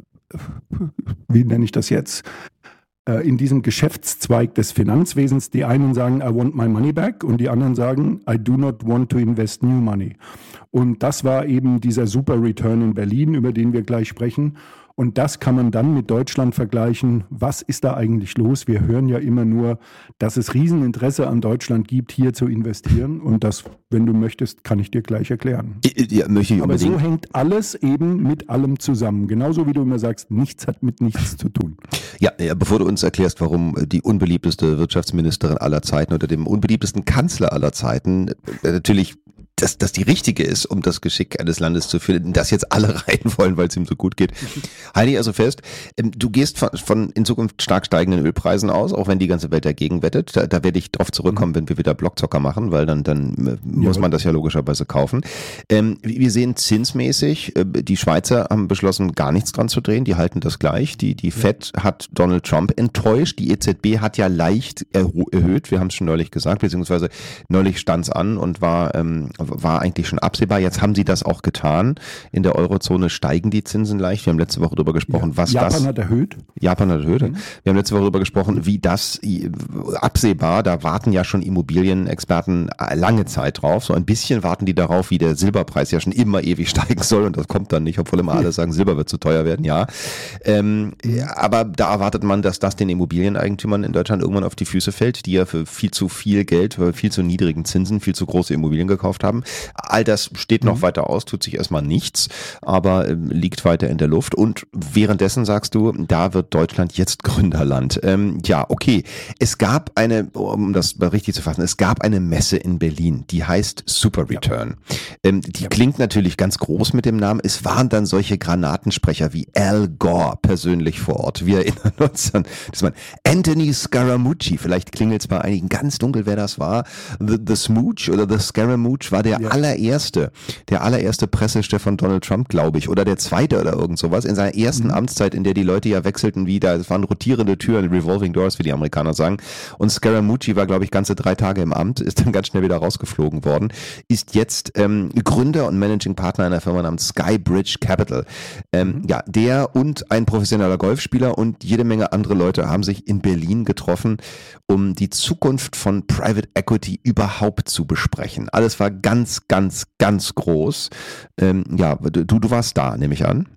F: wie nenne ich das jetzt, äh, in diesem Geschäftszweig des Finanzwesens. Die einen sagen, I want my money back und die anderen sagen, I do not want to invest new money. Und das war eben dieser Super Return in Berlin, über den wir gleich sprechen. Und das kann man dann mit Deutschland vergleichen. Was ist da eigentlich los? Wir hören ja immer nur, dass es Rieseninteresse an Deutschland gibt, hier zu investieren. Und das, wenn du möchtest, kann ich dir gleich erklären.
E: Ja, möchte ich
F: Aber
E: unbedingt.
F: so hängt alles eben mit allem zusammen. Genauso wie du immer sagst, nichts hat mit nichts zu tun.
E: Ja, ja, bevor du uns erklärst, warum die unbeliebteste Wirtschaftsministerin aller Zeiten oder dem unbeliebtesten Kanzler aller Zeiten äh, natürlich dass das die richtige ist, um das Geschick eines Landes zu führen, in das jetzt alle rein wollen, weil es ihm so gut geht. Halte ich also fest, du gehst von, von in Zukunft stark steigenden Ölpreisen aus, auch wenn die ganze Welt dagegen wettet. Da, da werde ich drauf zurückkommen, wenn wir wieder Blockzocker machen, weil dann, dann muss man das ja logischerweise kaufen. Ähm, wir sehen zinsmäßig, die Schweizer haben beschlossen, gar nichts dran zu drehen, die halten das gleich. Die, die Fed hat Donald Trump enttäuscht, die E Z B hat ja leicht erhöht, wir haben es schon neulich gesagt, beziehungsweise neulich stand es an und war ähm, war eigentlich schon absehbar. Jetzt haben sie das auch getan. In der Eurozone steigen die Zinsen leicht. Wir haben letzte Woche darüber gesprochen,
F: ja.
E: was
F: Japan
E: das...
F: Japan hat erhöht.
E: Japan hat erhöht. Mhm. Wir haben letzte Woche darüber gesprochen, wie das absehbar, da warten ja schon Immobilienexperten lange Zeit drauf. So ein bisschen warten die darauf, wie der Silberpreis ja schon immer ewig steigen soll und das kommt dann nicht, obwohl immer alle sagen, Silber wird zu teuer werden. Ja. Ähm, ja, aber da erwartet man, dass das den Immobilieneigentümern in Deutschland irgendwann auf die Füße fällt, die ja für viel zu viel Geld, für viel zu niedrigen Zinsen, viel zu große Immobilien gekauft haben. All das steht noch mhm. weiter aus, tut sich erstmal nichts, aber äh, liegt weiter in der Luft. Und währenddessen sagst du, da wird Deutschland jetzt Gründerland. Ähm, ja, okay. Es gab eine, um das richtig zu fassen, es gab eine Messe in Berlin, die heißt Super Return. Ja. Ähm, die ja. klingt natürlich ganz groß mit dem Namen. Es waren dann solche Granatensprecher wie Al Gore persönlich vor Ort. Wir erinnern uns an das war Anthony Scaramucci. Vielleicht klingelt es bei einigen ganz dunkel, wer das war. The, the Smooch oder The Scaramouche war der ja. allererste, der allererste Pressechef von Donald Trump, glaube ich, oder der zweite oder irgend sowas, in seiner ersten mhm. Amtszeit, in der die Leute ja wechselten wieder, es waren rotierende Türen, Revolving Doors, wie die Amerikaner sagen, und Scaramucci war, glaube ich, ganze drei Tage im Amt, ist dann ganz schnell wieder rausgeflogen worden, ist jetzt ähm, Gründer und Managing Partner einer Firma namens Skybridge Capital. Ähm, mhm. Ja, der und ein professioneller Golfspieler und jede Menge andere Leute haben sich in Berlin getroffen, um die Zukunft von Private Equity überhaupt zu besprechen. Alles war ganz, ganz, ganz groß. Ähm, ja, du, du warst da, nehme ich an.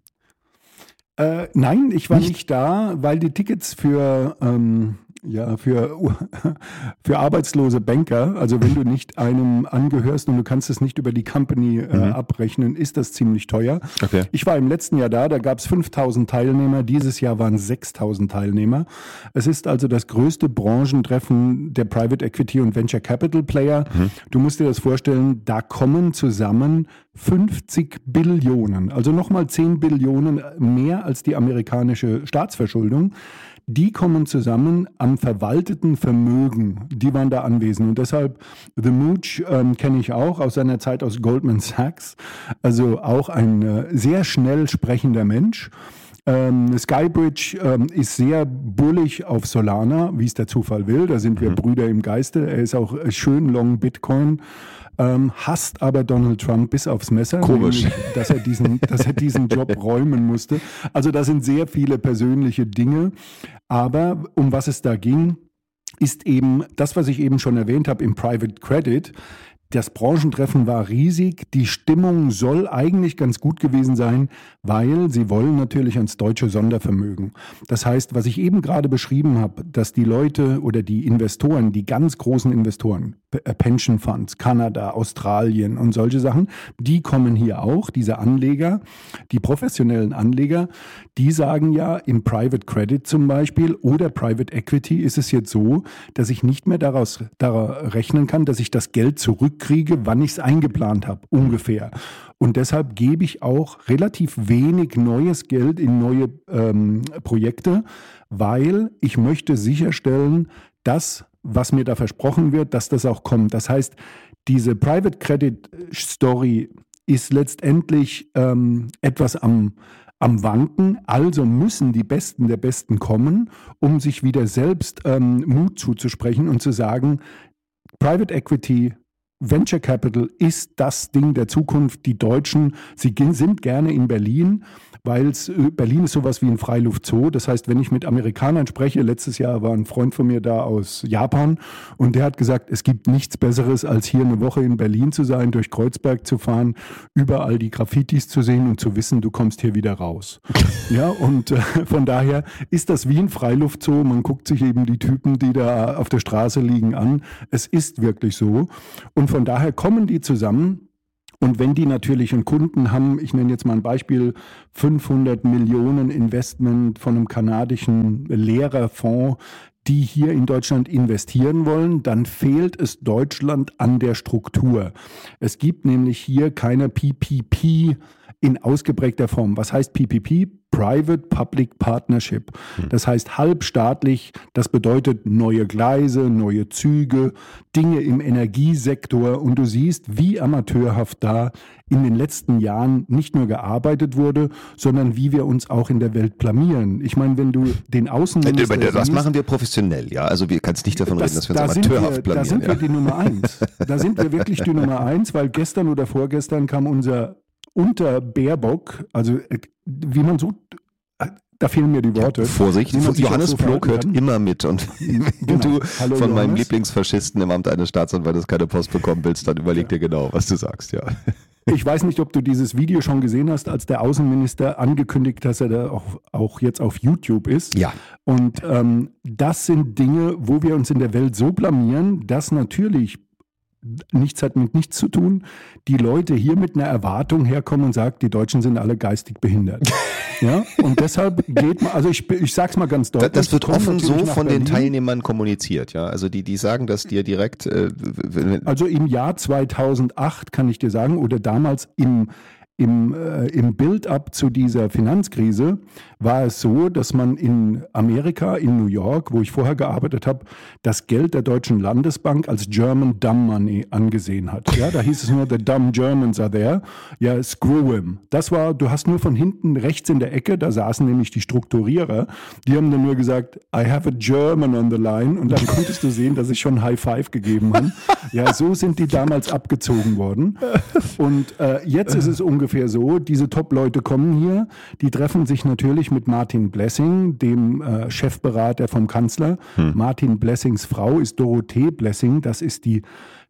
F: Äh, nein, ich war nicht? nicht da, weil die Tickets für, ähm, ja, für, für arbeitslose Banker, also wenn du nicht einem angehörst und du kannst es nicht über die Company äh, mhm. abrechnen, ist das ziemlich teuer.
E: Okay.
F: Ich war im letzten Jahr da, da gab es fünftausend Teilnehmer, dieses Jahr waren sechstausend Teilnehmer. Es ist also das größte Branchentreffen der Private Equity und Venture Capital Player. Mhm. Du musst dir das vorstellen, da kommen zusammen fünfzig Billionen, also nochmal zehn Billionen mehr als die amerikanische Staatsverschuldung. Die kommen zusammen am verwalteten Vermögen. Die waren da anwesend. Und deshalb, The Mooch ähm, kenne ich auch aus seiner Zeit aus Goldman Sachs. Also auch ein äh, sehr schnell sprechender Mensch. Ähm, Skybridge ähm, ist sehr bullig auf Solana, wie es der Zufall will. Da sind wir mhm. Brüder im Geiste. Er ist auch schön long Bitcoin. Ähm, hasst aber Donald Trump bis aufs Messer,
E: Komisch.
F: Nämlich, dass er diesen, dass er diesen Job räumen musste. Also das sind sehr viele persönliche Dinge. Aber um was es da ging, ist eben das, was ich eben schon erwähnt habe im Private Credit. Das Branchentreffen war riesig. Die Stimmung soll eigentlich ganz gut gewesen sein, weil sie wollen natürlich ans deutsche Sondervermögen. Das heißt, was ich eben gerade beschrieben habe, dass die Leute oder die Investoren, die ganz großen Investoren, Pension Funds, Kanada, Australien und solche Sachen, die kommen hier auch, diese Anleger, die professionellen Anleger, die sagen ja, im Private Credit zum Beispiel oder Private Equity ist es jetzt so, dass ich nicht mehr daraus, daraus rechnen kann, dass ich das Geld zurückkriege, wann ich es eingeplant habe, ungefähr. Und deshalb gebe ich auch relativ wenig neues Geld in neue ähm, Projekte, weil ich möchte sicherstellen, dass was mir da versprochen wird, dass das auch kommt. Das heißt, diese Private Credit Story ist letztendlich ähm, etwas am, am Wanken. Also müssen die Besten der Besten kommen, um sich wieder selbst ähm, Mut zuzusprechen und zu sagen, Private Equity, Venture Capital ist das Ding der Zukunft. Die Deutschen, sie sind gerne in Berlin, weil Berlin ist sowas wie ein Freiluftzoo. Das heißt, wenn ich mit Amerikanern spreche, letztes Jahr war ein Freund von mir da aus Japan und der hat gesagt, es gibt nichts Besseres, als hier eine Woche in Berlin zu sein, durch Kreuzberg zu fahren, überall die Graffitis zu sehen und zu wissen, du kommst hier wieder raus. Ja, und äh, von daher ist das wie ein Freiluftzoo. Man guckt sich eben die Typen, die da auf der Straße liegen, an. Es ist wirklich so. Und von daher kommen die zusammen. Und wenn die natürlich einen Kunden haben, ich nenne jetzt mal ein Beispiel, fünfhundert Millionen Investment von einem kanadischen Lehrerfonds, die hier in Deutschland investieren wollen, dann fehlt es Deutschland an der Struktur. Es gibt nämlich hier keine P P P in ausgeprägter Form. Was heißt P P P? Private-Public Partnership. Das heißt halbstaatlich, das bedeutet neue Gleise, neue Züge, Dinge im Energiesektor und du siehst, wie amateurhaft da in den letzten Jahren nicht nur gearbeitet wurde, sondern wie wir uns auch in der Welt blamieren. Ich meine, wenn du den Außenminister
E: Das
F: siehst,
E: machen wir professionell, ja. Also wir kannst nicht davon
F: das,
E: reden, dass wir
F: da
E: uns amateurhaft
F: wir,
E: blamieren.
F: Da sind
E: ja.
F: wir die Nummer eins. Da sind wir wirklich die Nummer eins, weil gestern oder vorgestern kam unser unter Baerbock, also wie man so, da fehlen mir die Worte.
E: Ja, Vorsicht, Johannes so Plog hört immer mit und wenn genau. du
F: Hallo,
E: von
F: Johannes.
E: meinem Lieblingsfaschisten im Amt eines Staatsanwaltes keine Post bekommen willst, dann überleg dir genau, was du sagst, ja.
F: Ich weiß nicht, ob du dieses Video schon gesehen hast, als der Außenminister angekündigt hat, dass er da auch, auch jetzt auf YouTube ist.
E: Ja.
F: Und ähm, das sind Dinge, wo wir uns in der Welt so blamieren, dass natürlich nichts hat mit nichts zu tun, die Leute hier mit einer Erwartung herkommen und sagen, die Deutschen sind alle geistig behindert. Ja, und deshalb geht man, also ich, ich sag's mal ganz deutlich.
E: Das wird offen so von
F: Berlin.
E: den Teilnehmern kommuniziert, ja. Also die, die sagen das dir direkt. Äh,
F: also im Jahr zweitausendacht kann ich dir sagen, oder damals im Im, äh, im Build-up zu dieser Finanzkrise war es so, dass man in Amerika, in New York, wo ich vorher gearbeitet habe, das Geld der Deutschen Landesbank als German Dumb Money angesehen hat. Ja, da hieß es nur, the dumb Germans are there. Ja, screw him. Das war, du hast nur von hinten rechts in der Ecke, da saßen nämlich die Strukturierer, die haben dann nur gesagt, I have a German on the line und dann konntest du sehen, dass ich schon High Five gegeben habe. Ja, so sind die damals abgezogen worden. Und äh, jetzt ist es ungefähr ungefähr so, diese Top-Leute kommen hier, die treffen sich natürlich mit Martin Blessing, dem äh, Chefberater vom Kanzler. Hm. Martin Blessings Frau ist Dorothee Blessing, das ist die,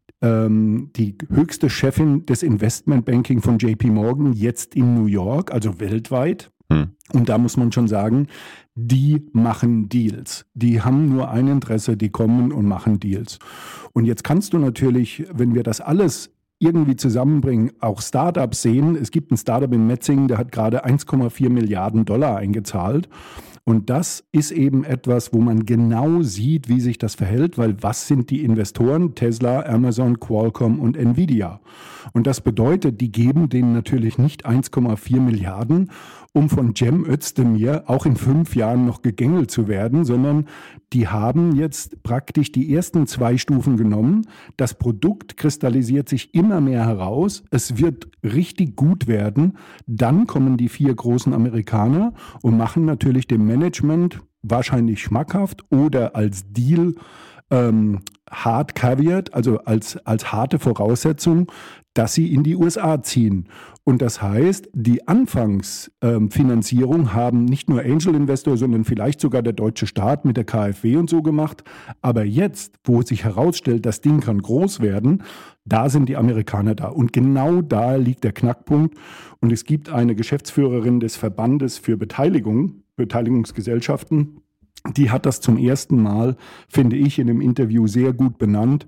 F: ähm, die höchste Chefin des Investmentbanking von J P Morgan, jetzt in New York, also weltweit. Hm. Und da muss man schon sagen, die machen Deals. Die haben nur ein Interesse, die kommen und machen Deals. Und jetzt kannst du natürlich, wenn wir das alles irgendwie zusammenbringen, auch Startups sehen. Es gibt ein Startup in Metzingen, der hat gerade eins Komma vier Milliarden Dollar eingezahlt. Und das ist eben etwas, wo man genau sieht, wie sich das verhält, weil was sind die Investoren? Tesla, Amazon, Qualcomm und Nvidia. Und das bedeutet, die geben denen natürlich nicht eins Komma vier Milliarden, um von Cem Özdemir auch in fünf Jahren noch gegängelt zu werden, sondern die haben jetzt praktisch die ersten zwei Stufen genommen. Das Produkt kristallisiert sich immer mehr heraus. Es wird richtig gut werden. Dann kommen die vier großen Amerikaner und machen natürlich dem Management wahrscheinlich schmackhaft oder als Deal ähm, hart caveat, also als, als harte Voraussetzung, dass sie in die U S A ziehen. Und das heißt, die Anfangsfinanzierung ähm, haben nicht nur Angel Investor, sondern vielleicht sogar der deutsche Staat mit der K f W und so gemacht. Aber jetzt, wo sich herausstellt, das Ding kann groß werden, da sind die Amerikaner da. Und genau da liegt der Knackpunkt. Und es gibt eine Geschäftsführerin des Verbandes für Beteiligung, Beteiligungsgesellschaften, die hat das zum ersten Mal, finde ich, in dem Interview sehr gut benannt.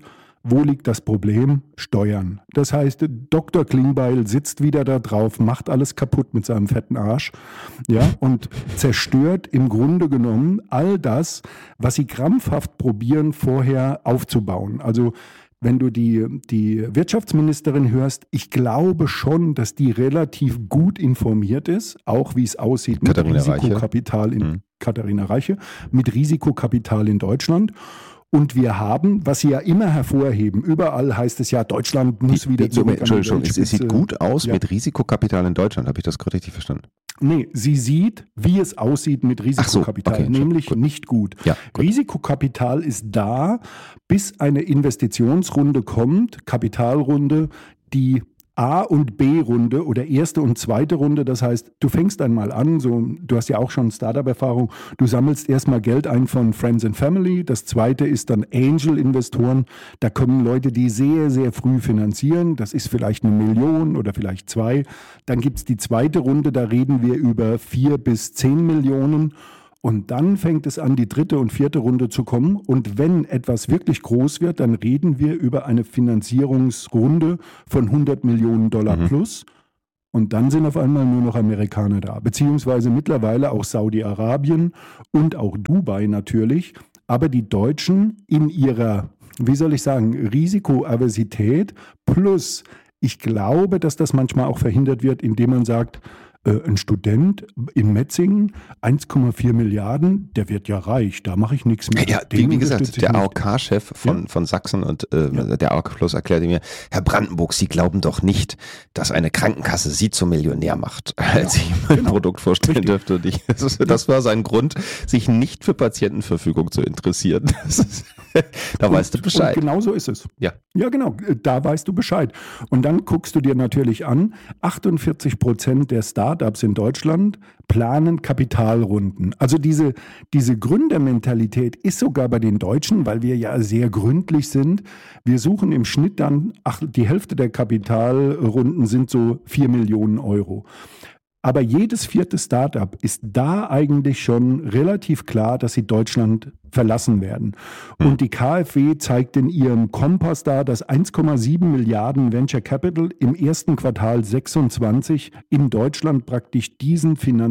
F: Wo liegt das Problem? Steuern. Das heißt, Doktor Klingbeil sitzt wieder da drauf, macht alles kaputt mit seinem fetten Arsch, ja, und zerstört im Grunde genommen all das, was sie krampfhaft probieren, vorher aufzubauen. Also wenn du die, die Wirtschaftsministerin hörst, ich glaube schon, dass die relativ gut informiert ist, auch wie es aussieht mit
E: Katharina
F: Risikokapital in
E: Mhm.
F: Katharina Reiche, mit Risikokapital in Deutschland. Und wir haben, was sie ja immer hervorheben, überall heißt es ja, Deutschland muss wieder zurück an die
E: Entschuldigung, es
F: Weltspitze.
E: sieht gut aus
F: Ja.
E: mit Risikokapital in Deutschland. Habe ich das gerade richtig verstanden?
F: Nee, sie sieht, wie es aussieht mit Risikokapital,
E: Ach so, okay,
F: nämlich
E: gut.
F: nicht gut.
E: Ja, gut.
F: Risikokapital ist da, bis eine Investitionsrunde kommt, Kapitalrunde, die A- und B-Runde oder erste und zweite Runde. Das heißt, du fängst einmal an, so, du hast ja auch schon Startup-Erfahrung, du sammelst erstmal Geld ein von Friends and Family. Das zweite ist dann Angel-Investoren. Da kommen Leute, die sehr, sehr früh finanzieren. Das ist vielleicht eine Million oder vielleicht zwei. Dann gibt es die zweite Runde, da reden wir über vier bis zehn Millionen. Und dann fängt es an, die dritte und vierte Runde zu kommen. Und wenn etwas wirklich groß wird, dann reden wir über eine Finanzierungsrunde von hundert Millionen Dollar
E: Mhm.
F: plus. Und dann sind auf einmal nur noch Amerikaner da, beziehungsweise mittlerweile auch Saudi-Arabien und auch Dubai natürlich. Aber die Deutschen in ihrer, wie soll ich sagen, Risikoaversität plus, ich glaube, dass das manchmal auch verhindert wird, indem man sagt, äh, ein Student in Metzingen, eins Komma vier Milliarden, der wird ja reich, da mache ich nichts mehr.
E: Ja,
F: Den
E: wie, wie gesagt,
F: unterstütze ich
E: der
F: nicht.
E: A O K-Chef von,
F: Ja.
E: von Sachsen und äh,
F: Ja.
E: der A O K Plus erklärte mir, Herr Brandenburg, Sie glauben doch nicht, dass eine Krankenkasse Sie zum Millionär macht, als ich ihm ein
F: Genau.
E: Produkt vorstellen
F: Richtig.
E: dürfte. Und ich, das, ist, das war sein Grund, sich nicht für Patientenverfügung zu interessieren. Das ist, da weißt du Bescheid.
F: Und genau so ist es.
E: Ja.
F: Ja, genau, da weißt du Bescheid. Und dann guckst du dir natürlich an, achtundvierzig Prozent der Startups in Deutschland planen Kapitalrunden. Also diese, diese Gründermentalität ist sogar bei den Deutschen, weil wir ja sehr gründlich sind. Wir suchen im Schnitt dann, ach, die Hälfte der Kapitalrunden sind so vier Millionen Euro. Aber jedes vierte Startup ist da eigentlich schon relativ klar, dass sie Deutschland verlassen werden. Und die K f W zeigt in ihrem Kompass da, dass eins Komma sieben Milliarden Venture Capital im ersten Quartal sechsundzwanzig in Deutschland praktisch diesen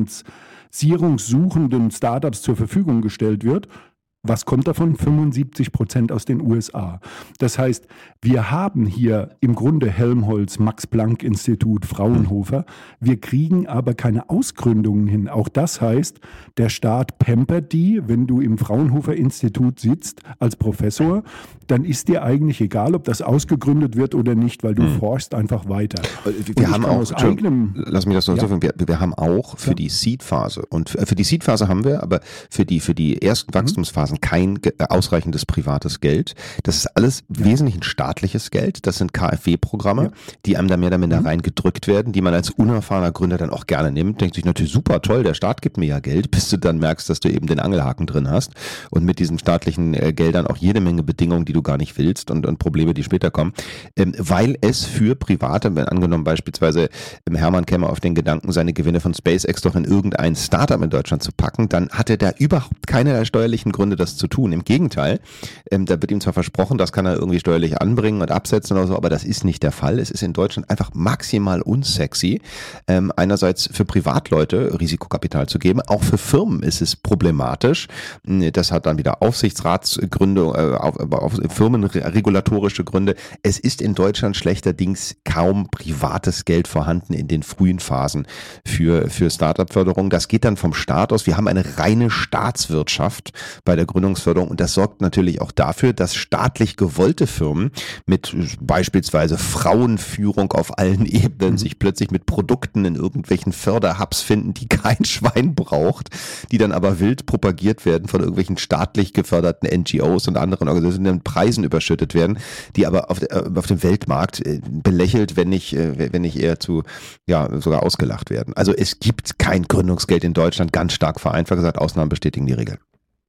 F: finanzierungssuchenden Startups zur Verfügung gestellt wird. Was kommt davon? fünfundsiebzig Prozent aus den U S A. Das heißt, wir haben hier im Grunde Helmholtz, Max-Planck-Institut, Fraunhofer. Wir kriegen aber keine Ausgründungen hin. Auch das heißt, der Staat pampert die. Wenn du im Fraunhofer-Institut sitzt als Professor, dann ist dir eigentlich egal, ob das ausgegründet wird oder nicht, weil du
E: Mhm.
F: forschst einfach weiter.
E: Wir
F: Und ich
E: haben
F: kann
E: auch,
F: aus
E: Entschuldigung,
F: eigenem-
E: lass mich das noch
F: Ja.
E: so sagen, wir, wir haben auch für
F: Ja.
E: die Seed-Phase und für, für die Seed-Phase haben wir, aber für die, für die ersten Wachstumsphasen kein ge- ausreichendes privates Geld. Das ist alles wesentlich ein staatliches Geld. Das sind K f W-Programme,
F: Ja.
E: die einem da mehr oder minder reingedrückt werden, die man als unerfahrener Gründer dann auch gerne nimmt. Denkt sich natürlich super toll, der Staat gibt mir ja Geld, bis du dann merkst, dass du eben den Angelhaken drin hast und mit diesen staatlichen äh, Geldern auch jede Menge Bedingungen, die du gar nicht willst und, und Probleme, die später kommen, ähm, weil es für Private, wenn angenommen beispielsweise ähm, Hermann käme auf den Gedanken, seine Gewinne von SpaceX doch in irgendein Startup in Deutschland zu packen, dann hat er da überhaupt keine steuerlichen Gründe, das zu tun. Im Gegenteil, ähm, da wird ihm zwar versprochen, das kann er irgendwie steuerlich anbringen und absetzen oder so, aber das ist nicht der Fall. Es ist in Deutschland einfach maximal unsexy, ähm, einerseits für Privatleute Risikokapital zu geben, auch für Firmen ist es problematisch. Das hat dann wieder Aufsichtsratsgründe, äh, auf, auf, firmenregulatorische Gründe. Es ist in Deutschland schlechterdings kaum privates Geld vorhanden in den frühen Phasen für, für Startup-Förderung. Das geht dann vom Staat aus. Wir haben eine reine Staatswirtschaft bei der Gründungsförderung und das sorgt natürlich auch dafür, dass staatlich gewollte Firmen mit beispielsweise Frauenführung auf allen Ebenen mhm. sich plötzlich mit Produkten in irgendwelchen Förderhubs finden, die kein Schwein braucht, die dann aber wild propagiert werden von irgendwelchen staatlich geförderten N G Os und anderen Organisationen, die dann Preisen überschüttet werden, die aber auf, der, auf dem Weltmarkt belächelt, wenn nicht, wenn nicht eher zu, ja, sogar ausgelacht werden. Also es gibt kein Gründungsgeld in Deutschland, ganz stark vereinfacht gesagt, Ausnahmen bestätigen die Regel.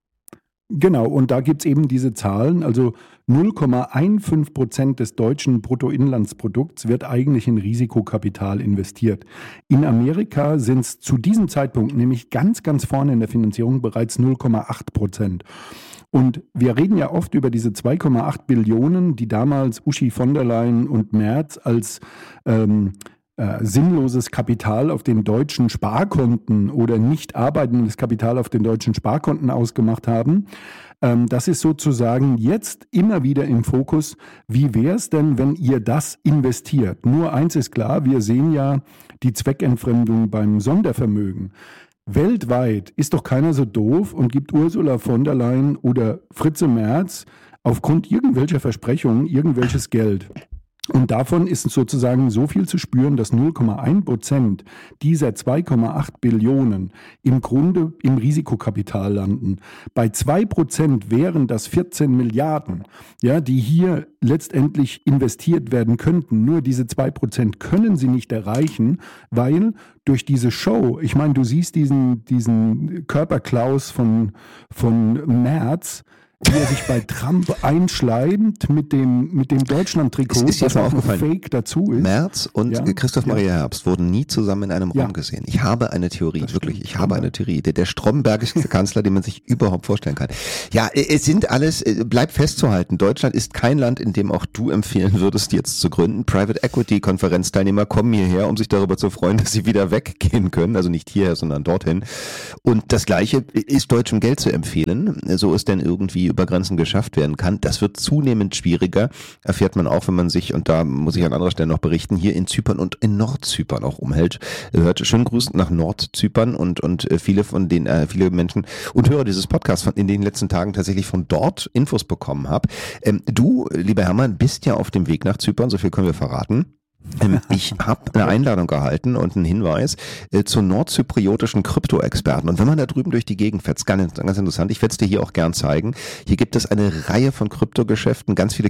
F: Genau, und da gibt's eben diese Zahlen, also null Komma fünfzehn Prozent des deutschen Bruttoinlandsprodukts wird eigentlich in Risikokapital investiert. In Amerika sind es zu diesem Zeitpunkt nämlich ganz, ganz vorne in der Finanzierung bereits null Komma acht Prozent. Und wir reden ja oft über diese zwei Komma acht Billionen, die damals Uschi von der Leyen und Merz als ähm, äh, sinnloses Kapital auf den deutschen Sparkonten oder nicht arbeitendes Kapital auf den deutschen Sparkonten ausgemacht haben. Ähm, das ist sozusagen jetzt immer wieder im Fokus. Wie wäre es denn, wenn ihr das investiert? Nur eins ist klar, wir sehen ja die Zweckentfremdung beim Sondervermögen. Weltweit ist doch keiner so doof und gibt Ursula von der Leyen oder Fritze Merz aufgrund irgendwelcher Versprechungen irgendwelches Geld. Und davon ist sozusagen so viel zu spüren, dass null Komma eins Prozent dieser zwei Komma acht Billionen im Grunde im Risikokapital landen. Bei zwei Prozent wären das vierzehn Milliarden, ja, die hier letztendlich investiert werden könnten. Nur diese zwei Prozent können sie nicht erreichen, weil durch diese Show, ich meine, du siehst diesen, diesen Körperklaus von, von Merz, wie er sich bei Trump einschleimt mit dem, mit dem Deutschland-Trikot,
E: ist
F: was auch ein Fake dazu ist.
E: Merz und
F: ja?
E: Christoph Maria Herbst wurden nie zusammen in einem Raum
F: ja.
E: gesehen. Ich habe eine Theorie,
F: Das
E: wirklich,
F: stimmt.
E: ich habe eine Theorie. Der, der strombergigste Kanzler, den man sich überhaupt vorstellen kann. Ja, es sind alles, bleibt festzuhalten, Deutschland ist kein Land, in dem auch du empfehlen würdest, jetzt zu gründen. Private Equity Konferenzteilnehmer kommen hierher, um sich darüber zu freuen, dass sie wieder weggehen können. Also nicht hierher, sondern dorthin. Und das Gleiche ist deutschem Geld zu empfehlen, so es denn irgendwie über Grenzen geschafft werden kann. Das wird zunehmend schwieriger, erfährt man auch, wenn man sich, und da muss ich an anderer Stelle noch berichten, hier in Zypern und in Nordzypern auch umhält. Hört schönen Gruß nach Nordzypern und und viele von den, äh, viele Menschen und Hörer dieses Podcasts von, in den letzten Tagen tatsächlich von dort Infos bekommen habe. Ähm, du, lieber Hermann, bist ja auf dem Weg nach Zypern, so viel können wir verraten. Ähm, ich habe eine Einladung erhalten und einen Hinweis äh, zu nordzypriotischen Krypto-Experten. Und wenn man da drüben durch die Gegend fährt, ganz, ganz interessant, ich werde es dir hier auch gern zeigen. Hier gibt es eine Reihe von Kryptogeschäften, ganz viele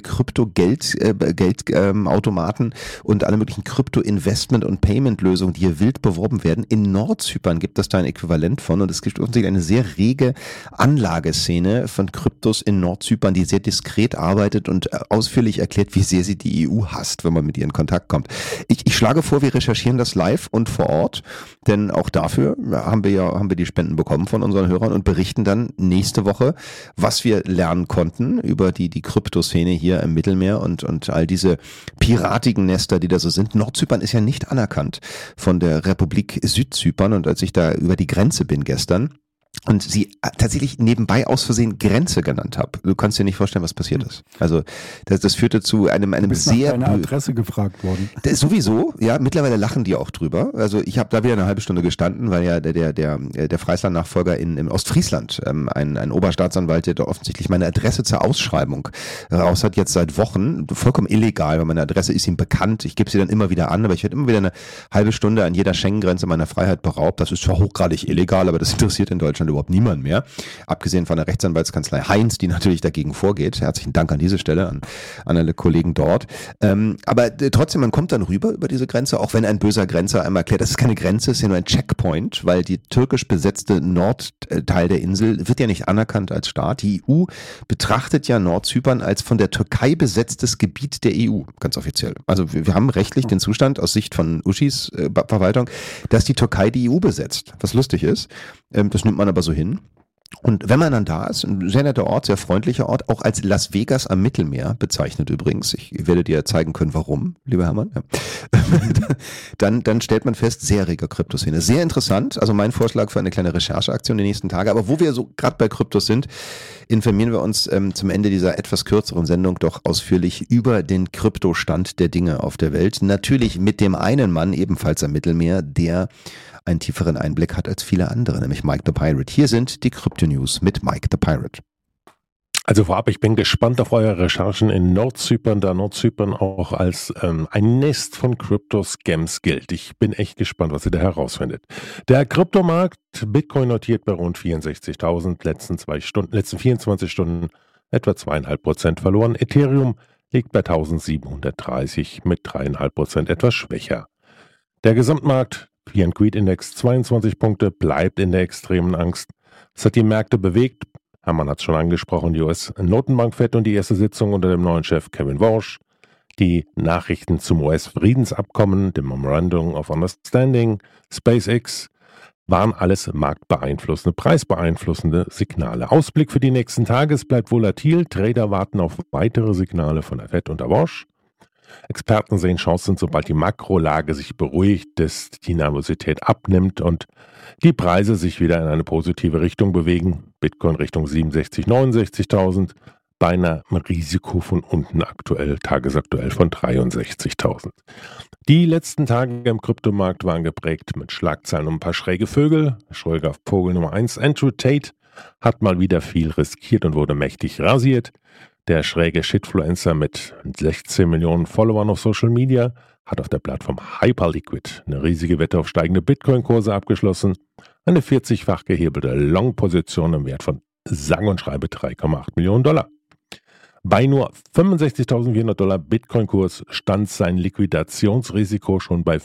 E: Krypto-Geldautomaten äh, äh, und alle möglichen Krypto-Investment- und Payment-Lösungen, die hier wild beworben werden. In Nordzypern gibt es da ein Äquivalent von und es gibt offensichtlich eine sehr rege Anlageszene von Kryptos in Nordzypern, die sehr diskret arbeitet und äh, ausführlich erklärt, wie sehr sie die E U hasst, wenn man mit ihr in Kontakt kommt. Ich, ich schlage vor, wir recherchieren das live und vor Ort, denn auch dafür haben wir ja haben wir die Spenden bekommen von unseren Hörern und berichten dann nächste Woche, was wir lernen konnten über die die Kryptoszene hier im Mittelmeer und und all diese piratigen Nester, die da so sind. Nordzypern ist ja nicht anerkannt von der Republik Südzypern und als ich da über die Grenze bin gestern und sie tatsächlich nebenbei aus Versehen Grenze genannt habe. Du kannst dir nicht vorstellen, was passiert ist. Also das, das führte zu einem, einem
F: du bist
E: sehr...
F: nach deiner Adresse gefragt worden.
E: Das sowieso, ja, mittlerweile lachen die auch drüber. Also ich habe da wieder eine halbe Stunde gestanden, weil ja der der der, der Freisland-Nachfolger in im Ostfriesland, ähm, ein, ein Oberstaatsanwalt, der da offensichtlich meine Adresse zur Ausschreibung raus hat, jetzt seit Wochen, vollkommen illegal, weil meine Adresse ist ihm bekannt. Ich gebe sie dann immer wieder an, aber ich werde immer wieder eine halbe Stunde an jeder Schengen-Grenze meiner Freiheit beraubt. Das ist zwar hochgradig illegal, aber das interessiert in Deutschland überhaupt niemand mehr. Abgesehen von der Rechtsanwaltskanzlei Heinz, die natürlich dagegen vorgeht. Herzlichen Dank an diese Stelle an, an alle Kollegen dort. Ähm, aber äh, trotzdem, man kommt dann rüber über diese Grenze, auch wenn ein böser Grenzer einmal erklärt, das ist keine Grenze, es ist ja nur ein Checkpoint, weil die türkisch besetzte Nordteil der Insel wird ja nicht anerkannt als Staat. Die E U betrachtet ja Nordzypern als von der Türkei besetztes Gebiet der E U, ganz offiziell. Also wir, wir haben rechtlich den Zustand aus Sicht von Uschis äh, Verwaltung, dass die Türkei die E U besetzt, was lustig ist. Ähm, das nimmt man aber so hin. Und wenn man dann da ist, ein sehr netter Ort, sehr freundlicher Ort, auch als Las Vegas am Mittelmeer bezeichnet übrigens. Ich werde dir zeigen können, warum, lieber Hermann. Ja. dann, dann stellt man fest, sehr rege Kryptoszene. Sehr interessant, also mein Vorschlag für eine kleine Rechercheaktion die nächsten Tage. Aber wo wir so gerade bei Kryptos sind, informieren wir uns ähm, zum Ende dieser etwas kürzeren Sendung doch ausführlich über den Kryptostand der Dinge auf der Welt. Natürlich mit dem einen Mann, ebenfalls am Mittelmeer, der einen tieferen Einblick hat als viele andere, nämlich Mike the Pirate. Hier sind die Krypto-News mit Mike the Pirate.
G: Also vorab, ich bin gespannt auf eure Recherchen in Nordzypern, da Nordzypern auch als ähm, ein Nest von Krypto-Scams gilt. Ich bin echt gespannt, was ihr da herausfindet. Der Kryptomarkt, Bitcoin notiert bei rund vierundsechzigtausend, letzten zwei Stunden, letzten vierundzwanzig Stunden etwa zweieinhalb Prozent verloren. Ethereum liegt bei eintausendsiebenhundertdreißig mit dreieinhalb Prozent etwas schwächer. Der Gesamtmarkt, Fear and Greed Index zweiundzwanzig Punkte, bleibt in der extremen Angst. Es hat die Märkte bewegt. Hermann hat es schon angesprochen, die U S-Notenbank Fed und die erste Sitzung unter dem neuen Chef Kevin Warsh. Die Nachrichten zum U S-Friedensabkommen, dem Memorandum of Understanding, SpaceX, waren alles marktbeeinflussende, preisbeeinflussende Signale. Ausblick für die nächsten Tage, es bleibt volatil. Trader warten auf weitere Signale von der Fed und der Bosch. Experten sehen Chancen, sobald die Makrolage sich beruhigt, dass die Nervosität abnimmt und die Preise sich wieder in eine positive Richtung bewegen. Bitcoin Richtung siebenundsechzigtausend, neunundsechzigtausend, bei einem Risiko von unten aktuell, tagesaktuell von dreiundsechzigtausend. Die letzten Tage im Kryptomarkt waren geprägt mit Schlagzeilen um ein paar schräge Vögel. Schräger Vogel Nummer eins, Andrew Tate, hat mal wieder viel riskiert und wurde mächtig rasiert. Der schräge Shitfluencer mit sechzehn Millionen Followern auf Social Media hat auf der Plattform Hyperliquid eine riesige Wette auf steigende Bitcoin-Kurse abgeschlossen. Eine vierzigfach gehebelte Long-Position im Wert von sang- und schreibe drei Komma acht Millionen Dollar. Bei nur fünfundsechzigtausendvierhundert Dollar Bitcoin-Kurs stand sein Liquidationsrisiko schon bei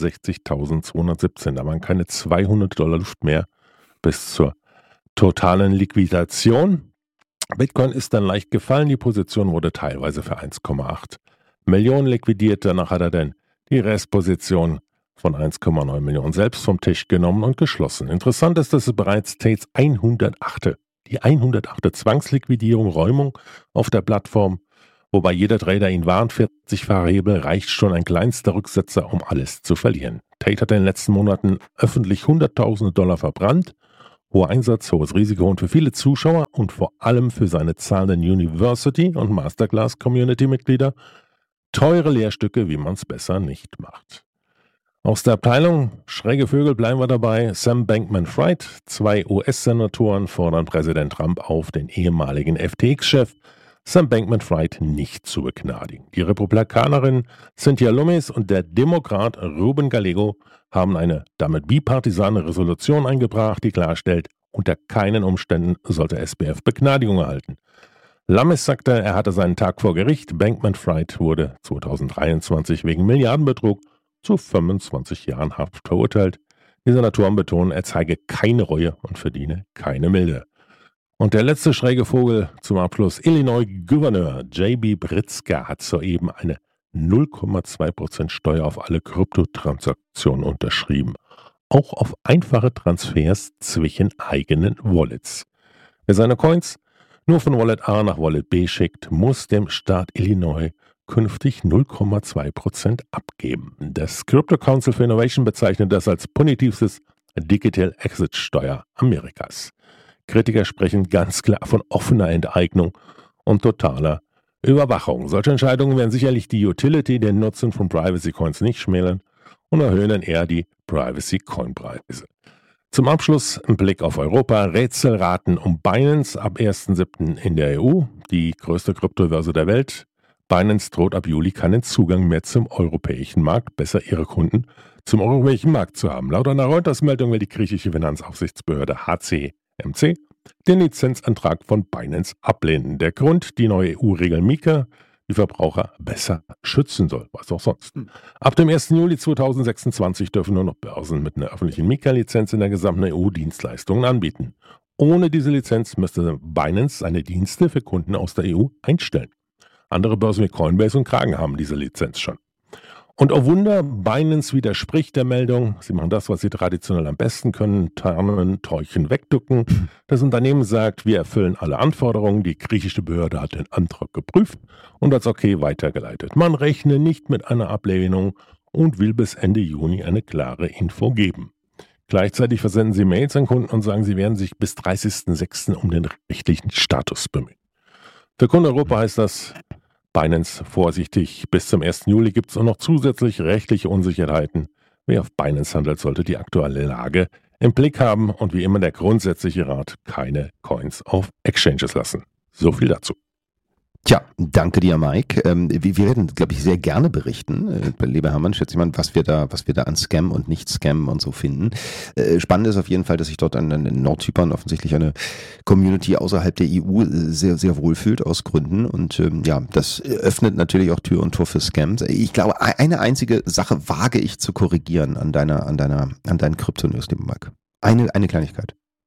G: fünfundsechzigtausendzweihundertsiebzehn. Da waren keine zweihundert Dollar Luft mehr bis zur totalen Liquidation. Bitcoin ist dann leicht gefallen, die Position wurde teilweise für eins Komma acht Millionen liquidiert. Danach hat er dann die Restposition von eins Komma neun Millionen selbst vom Tisch genommen und geschlossen. Interessant ist, dass es bereits Tates hundertachte Die hundertachte Zwangsliquidierung, Räumung auf der Plattform, wobei jeder Trader ihn warnt, vierzigfacher Hebel reicht schon ein kleinster Rücksetzer, um alles zu verlieren. Tate hat in den letzten Monaten öffentlich Hunderttausende Dollar verbrannt. Hoher Einsatz, hohes Risiko und für viele Zuschauer und vor allem für seine zahlenden University- und Masterclass-Community-Mitglieder teure Lehrstücke, wie man es besser nicht macht. Aus der Abteilung schräge Vögel bleiben wir dabei. Sam Bankman-Fried, zwei U S-Senatoren fordern Präsident Trump auf, den ehemaligen F T X-Chef Sam Bankman-Fried nicht zu begnadigen. Die Republikanerin Cynthia Lummis und der Demokrat Ruben Gallego haben eine damit bipartisane Resolution eingebracht, die klarstellt, unter keinen Umständen sollte S B F Begnadigung erhalten. Lummis sagte, er hatte seinen Tag vor Gericht. Bankman-Fried wurde zweitausenddreiundzwanzig wegen Milliardenbetrug zu fünfundzwanzig Jahren Haft verurteilt. Die Senatoren betonen, er zeige keine Reue und verdiene keine Milde. Und der letzte schräge Vogel zum Abschluss. Illinois-Gouverneur J B Pritzker hat soeben eine null Komma zwei Prozent Steuer auf alle Kryptotransaktionen unterschrieben. Auch auf einfache Transfers zwischen eigenen Wallets. Wer seine Coins nur von Wallet A nach Wallet B schickt, muss dem Staat Illinois künftig null Komma zwei Prozent abgeben. Das Crypto Council for Innovation bezeichnet das als punitivstes Digital Exit Steuer Amerikas. Kritiker sprechen ganz klar von offener Enteignung und totaler Überwachung. Solche Entscheidungen werden sicherlich die Utility, den Nutzen von Privacy Coins nicht schmälern und erhöhen dann eher die Privacy Coin Preise. Zum Abschluss ein Blick auf Europa. Rätselraten um Binance ab ersten siebten in der E U, die größte Kryptobörse der Welt. Binance droht ab Juli keinen Zugang mehr zum europäischen Markt. Besser ihre Kunden zum europäischen Markt zu haben. Laut einer Reuters-Meldung will die griechische Finanzaufsichtsbehörde H C M C den Lizenzantrag von Binance ablehnen. Der Grund, die neue E U-Regel MiCA, die Verbraucher besser schützen soll, was auch sonst. Ab dem ersten Juli zweitausendsechsundzwanzig dürfen nur noch Börsen mit einer öffentlichen MiCA-Lizenz in der gesamten E U Dienstleistungen anbieten. Ohne diese Lizenz müsste Binance seine Dienste für Kunden aus der E U einstellen. Andere Börsen wie Coinbase und Kraken haben diese Lizenz schon. Und oh Wunder, Binance widerspricht der Meldung. Sie machen das, was sie traditionell am besten können, tarnen, täuschen, wegducken. Das Unternehmen sagt, wir erfüllen alle Anforderungen. Die griechische Behörde hat den Antrag geprüft und als okay weitergeleitet. Man rechne nicht mit einer Ablehnung und will bis Ende Juni eine klare Info geben. Gleichzeitig versenden sie Mails an Kunden und sagen, sie werden sich bis dreißigsten sechsten um den rechtlichen Status bemühen. Für Kunden Europa heißt das, Binance vorsichtig. Bis zum ersten Juli gibt es auch noch zusätzlich rechtliche Unsicherheiten. Wer auf Binance handelt, sollte die aktuelle Lage im Blick haben und wie immer der grundsätzliche Rat, keine Coins auf Exchanges lassen. So viel dazu.
E: Tja, danke dir, Mike. Ähm, wir, wir werden, glaube ich, sehr gerne berichten, äh, lieber Hermann, schätze ich mal, was wir da, was wir da an Scam und Nicht-Scam und so finden. Äh, spannend ist auf jeden Fall, dass sich dort an, an Nordzypern offensichtlich eine Community außerhalb der E U sehr, sehr wohlfühlt aus Gründen. Und ähm, ja, das öffnet natürlich auch Tür und Tor für Scams. Ich glaube, eine einzige Sache wage ich zu korrigieren an deiner, an deiner, an deinen Krypto-News, lieber Mike. Eine, eine Kleinigkeit.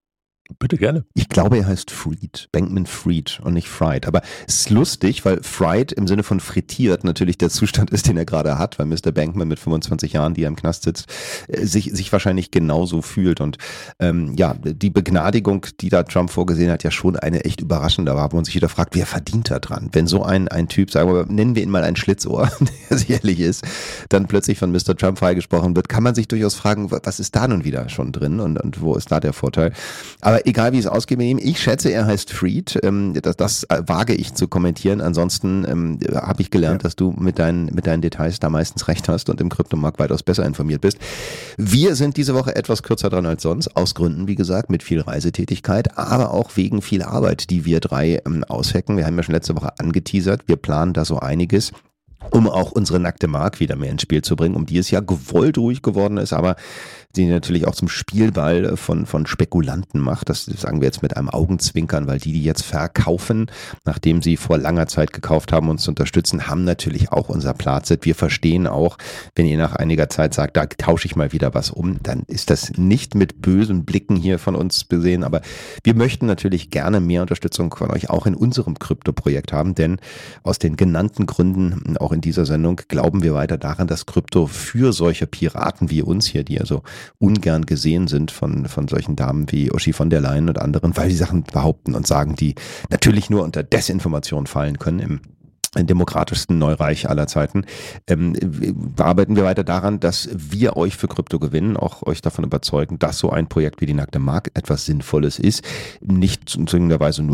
G: Bitte gerne.
E: Ich glaube, er heißt Fried, Bankman-Fried und nicht Fried. Aber es ist lustig, weil Fried im Sinne von frittiert natürlich der Zustand ist, den er gerade hat, weil Mister Bankman mit fünfundzwanzig Jahren, die er im Knast sitzt, sich, sich wahrscheinlich genauso fühlt. Und ähm, ja, die Begnadigung, die da Trump vorgesehen hat, ja schon eine echt überraschende war, wo man sich wieder fragt, wer verdient da dran? Wenn so ein, ein Typ, sagen wir, nennen wir ihn mal ein Schlitzohr, der sicherlich ist, dann plötzlich von Mister Trump freigesprochen wird, kann man sich durchaus fragen, was ist da nun wieder schon drin und, und wo ist da der Vorteil? Aber egal wie es ausgeht mit ihm, ich schätze, er heißt Fried. Ähm, das, das wage ich zu kommentieren. Ansonsten ähm, habe ich gelernt, ja. dass du mit deinen, mit deinen Details da meistens recht hast und im Kryptomarkt weitaus besser informiert bist. Wir sind diese Woche etwas kürzer dran als sonst, aus Gründen, wie gesagt, mit viel Reisetätigkeit, aber auch wegen viel Arbeit, die wir drei ähm, aushacken. Wir haben ja schon letzte Woche angeteasert, wir planen da so einiges, um auch unsere nackte Mark wieder mehr ins Spiel zu bringen, um die es ja gewollt ruhig geworden ist, aber die natürlich auch zum Spielball von, von Spekulanten macht. Das sagen wir jetzt mit einem Augenzwinkern, weil die, die jetzt verkaufen, nachdem sie vor langer Zeit gekauft haben, uns zu unterstützen, haben natürlich auch unser Platset. Wir verstehen auch, wenn ihr nach einiger Zeit sagt, da tausche ich mal wieder was um, dann ist das nicht mit bösen Blicken hier von uns gesehen, aber wir möchten natürlich gerne mehr Unterstützung von euch auch in unserem Krypto-Projekt haben, denn aus den genannten Gründen, auch in dieser Sendung, glauben wir weiter daran, dass Krypto für solche Piraten wie uns hier, die also ungern gesehen sind von, von solchen Damen wie Uschi von der Leyen und anderen, weil die Sachen behaupten und sagen, die natürlich nur unter Desinformation fallen können im demokratischsten Neureich aller Zeiten, ähm, arbeiten wir weiter daran, dass wir euch für Krypto gewinnen, auch euch davon überzeugen, dass so ein Projekt wie die nackte Mark etwas Sinnvolles ist, nicht zwingenderweise nur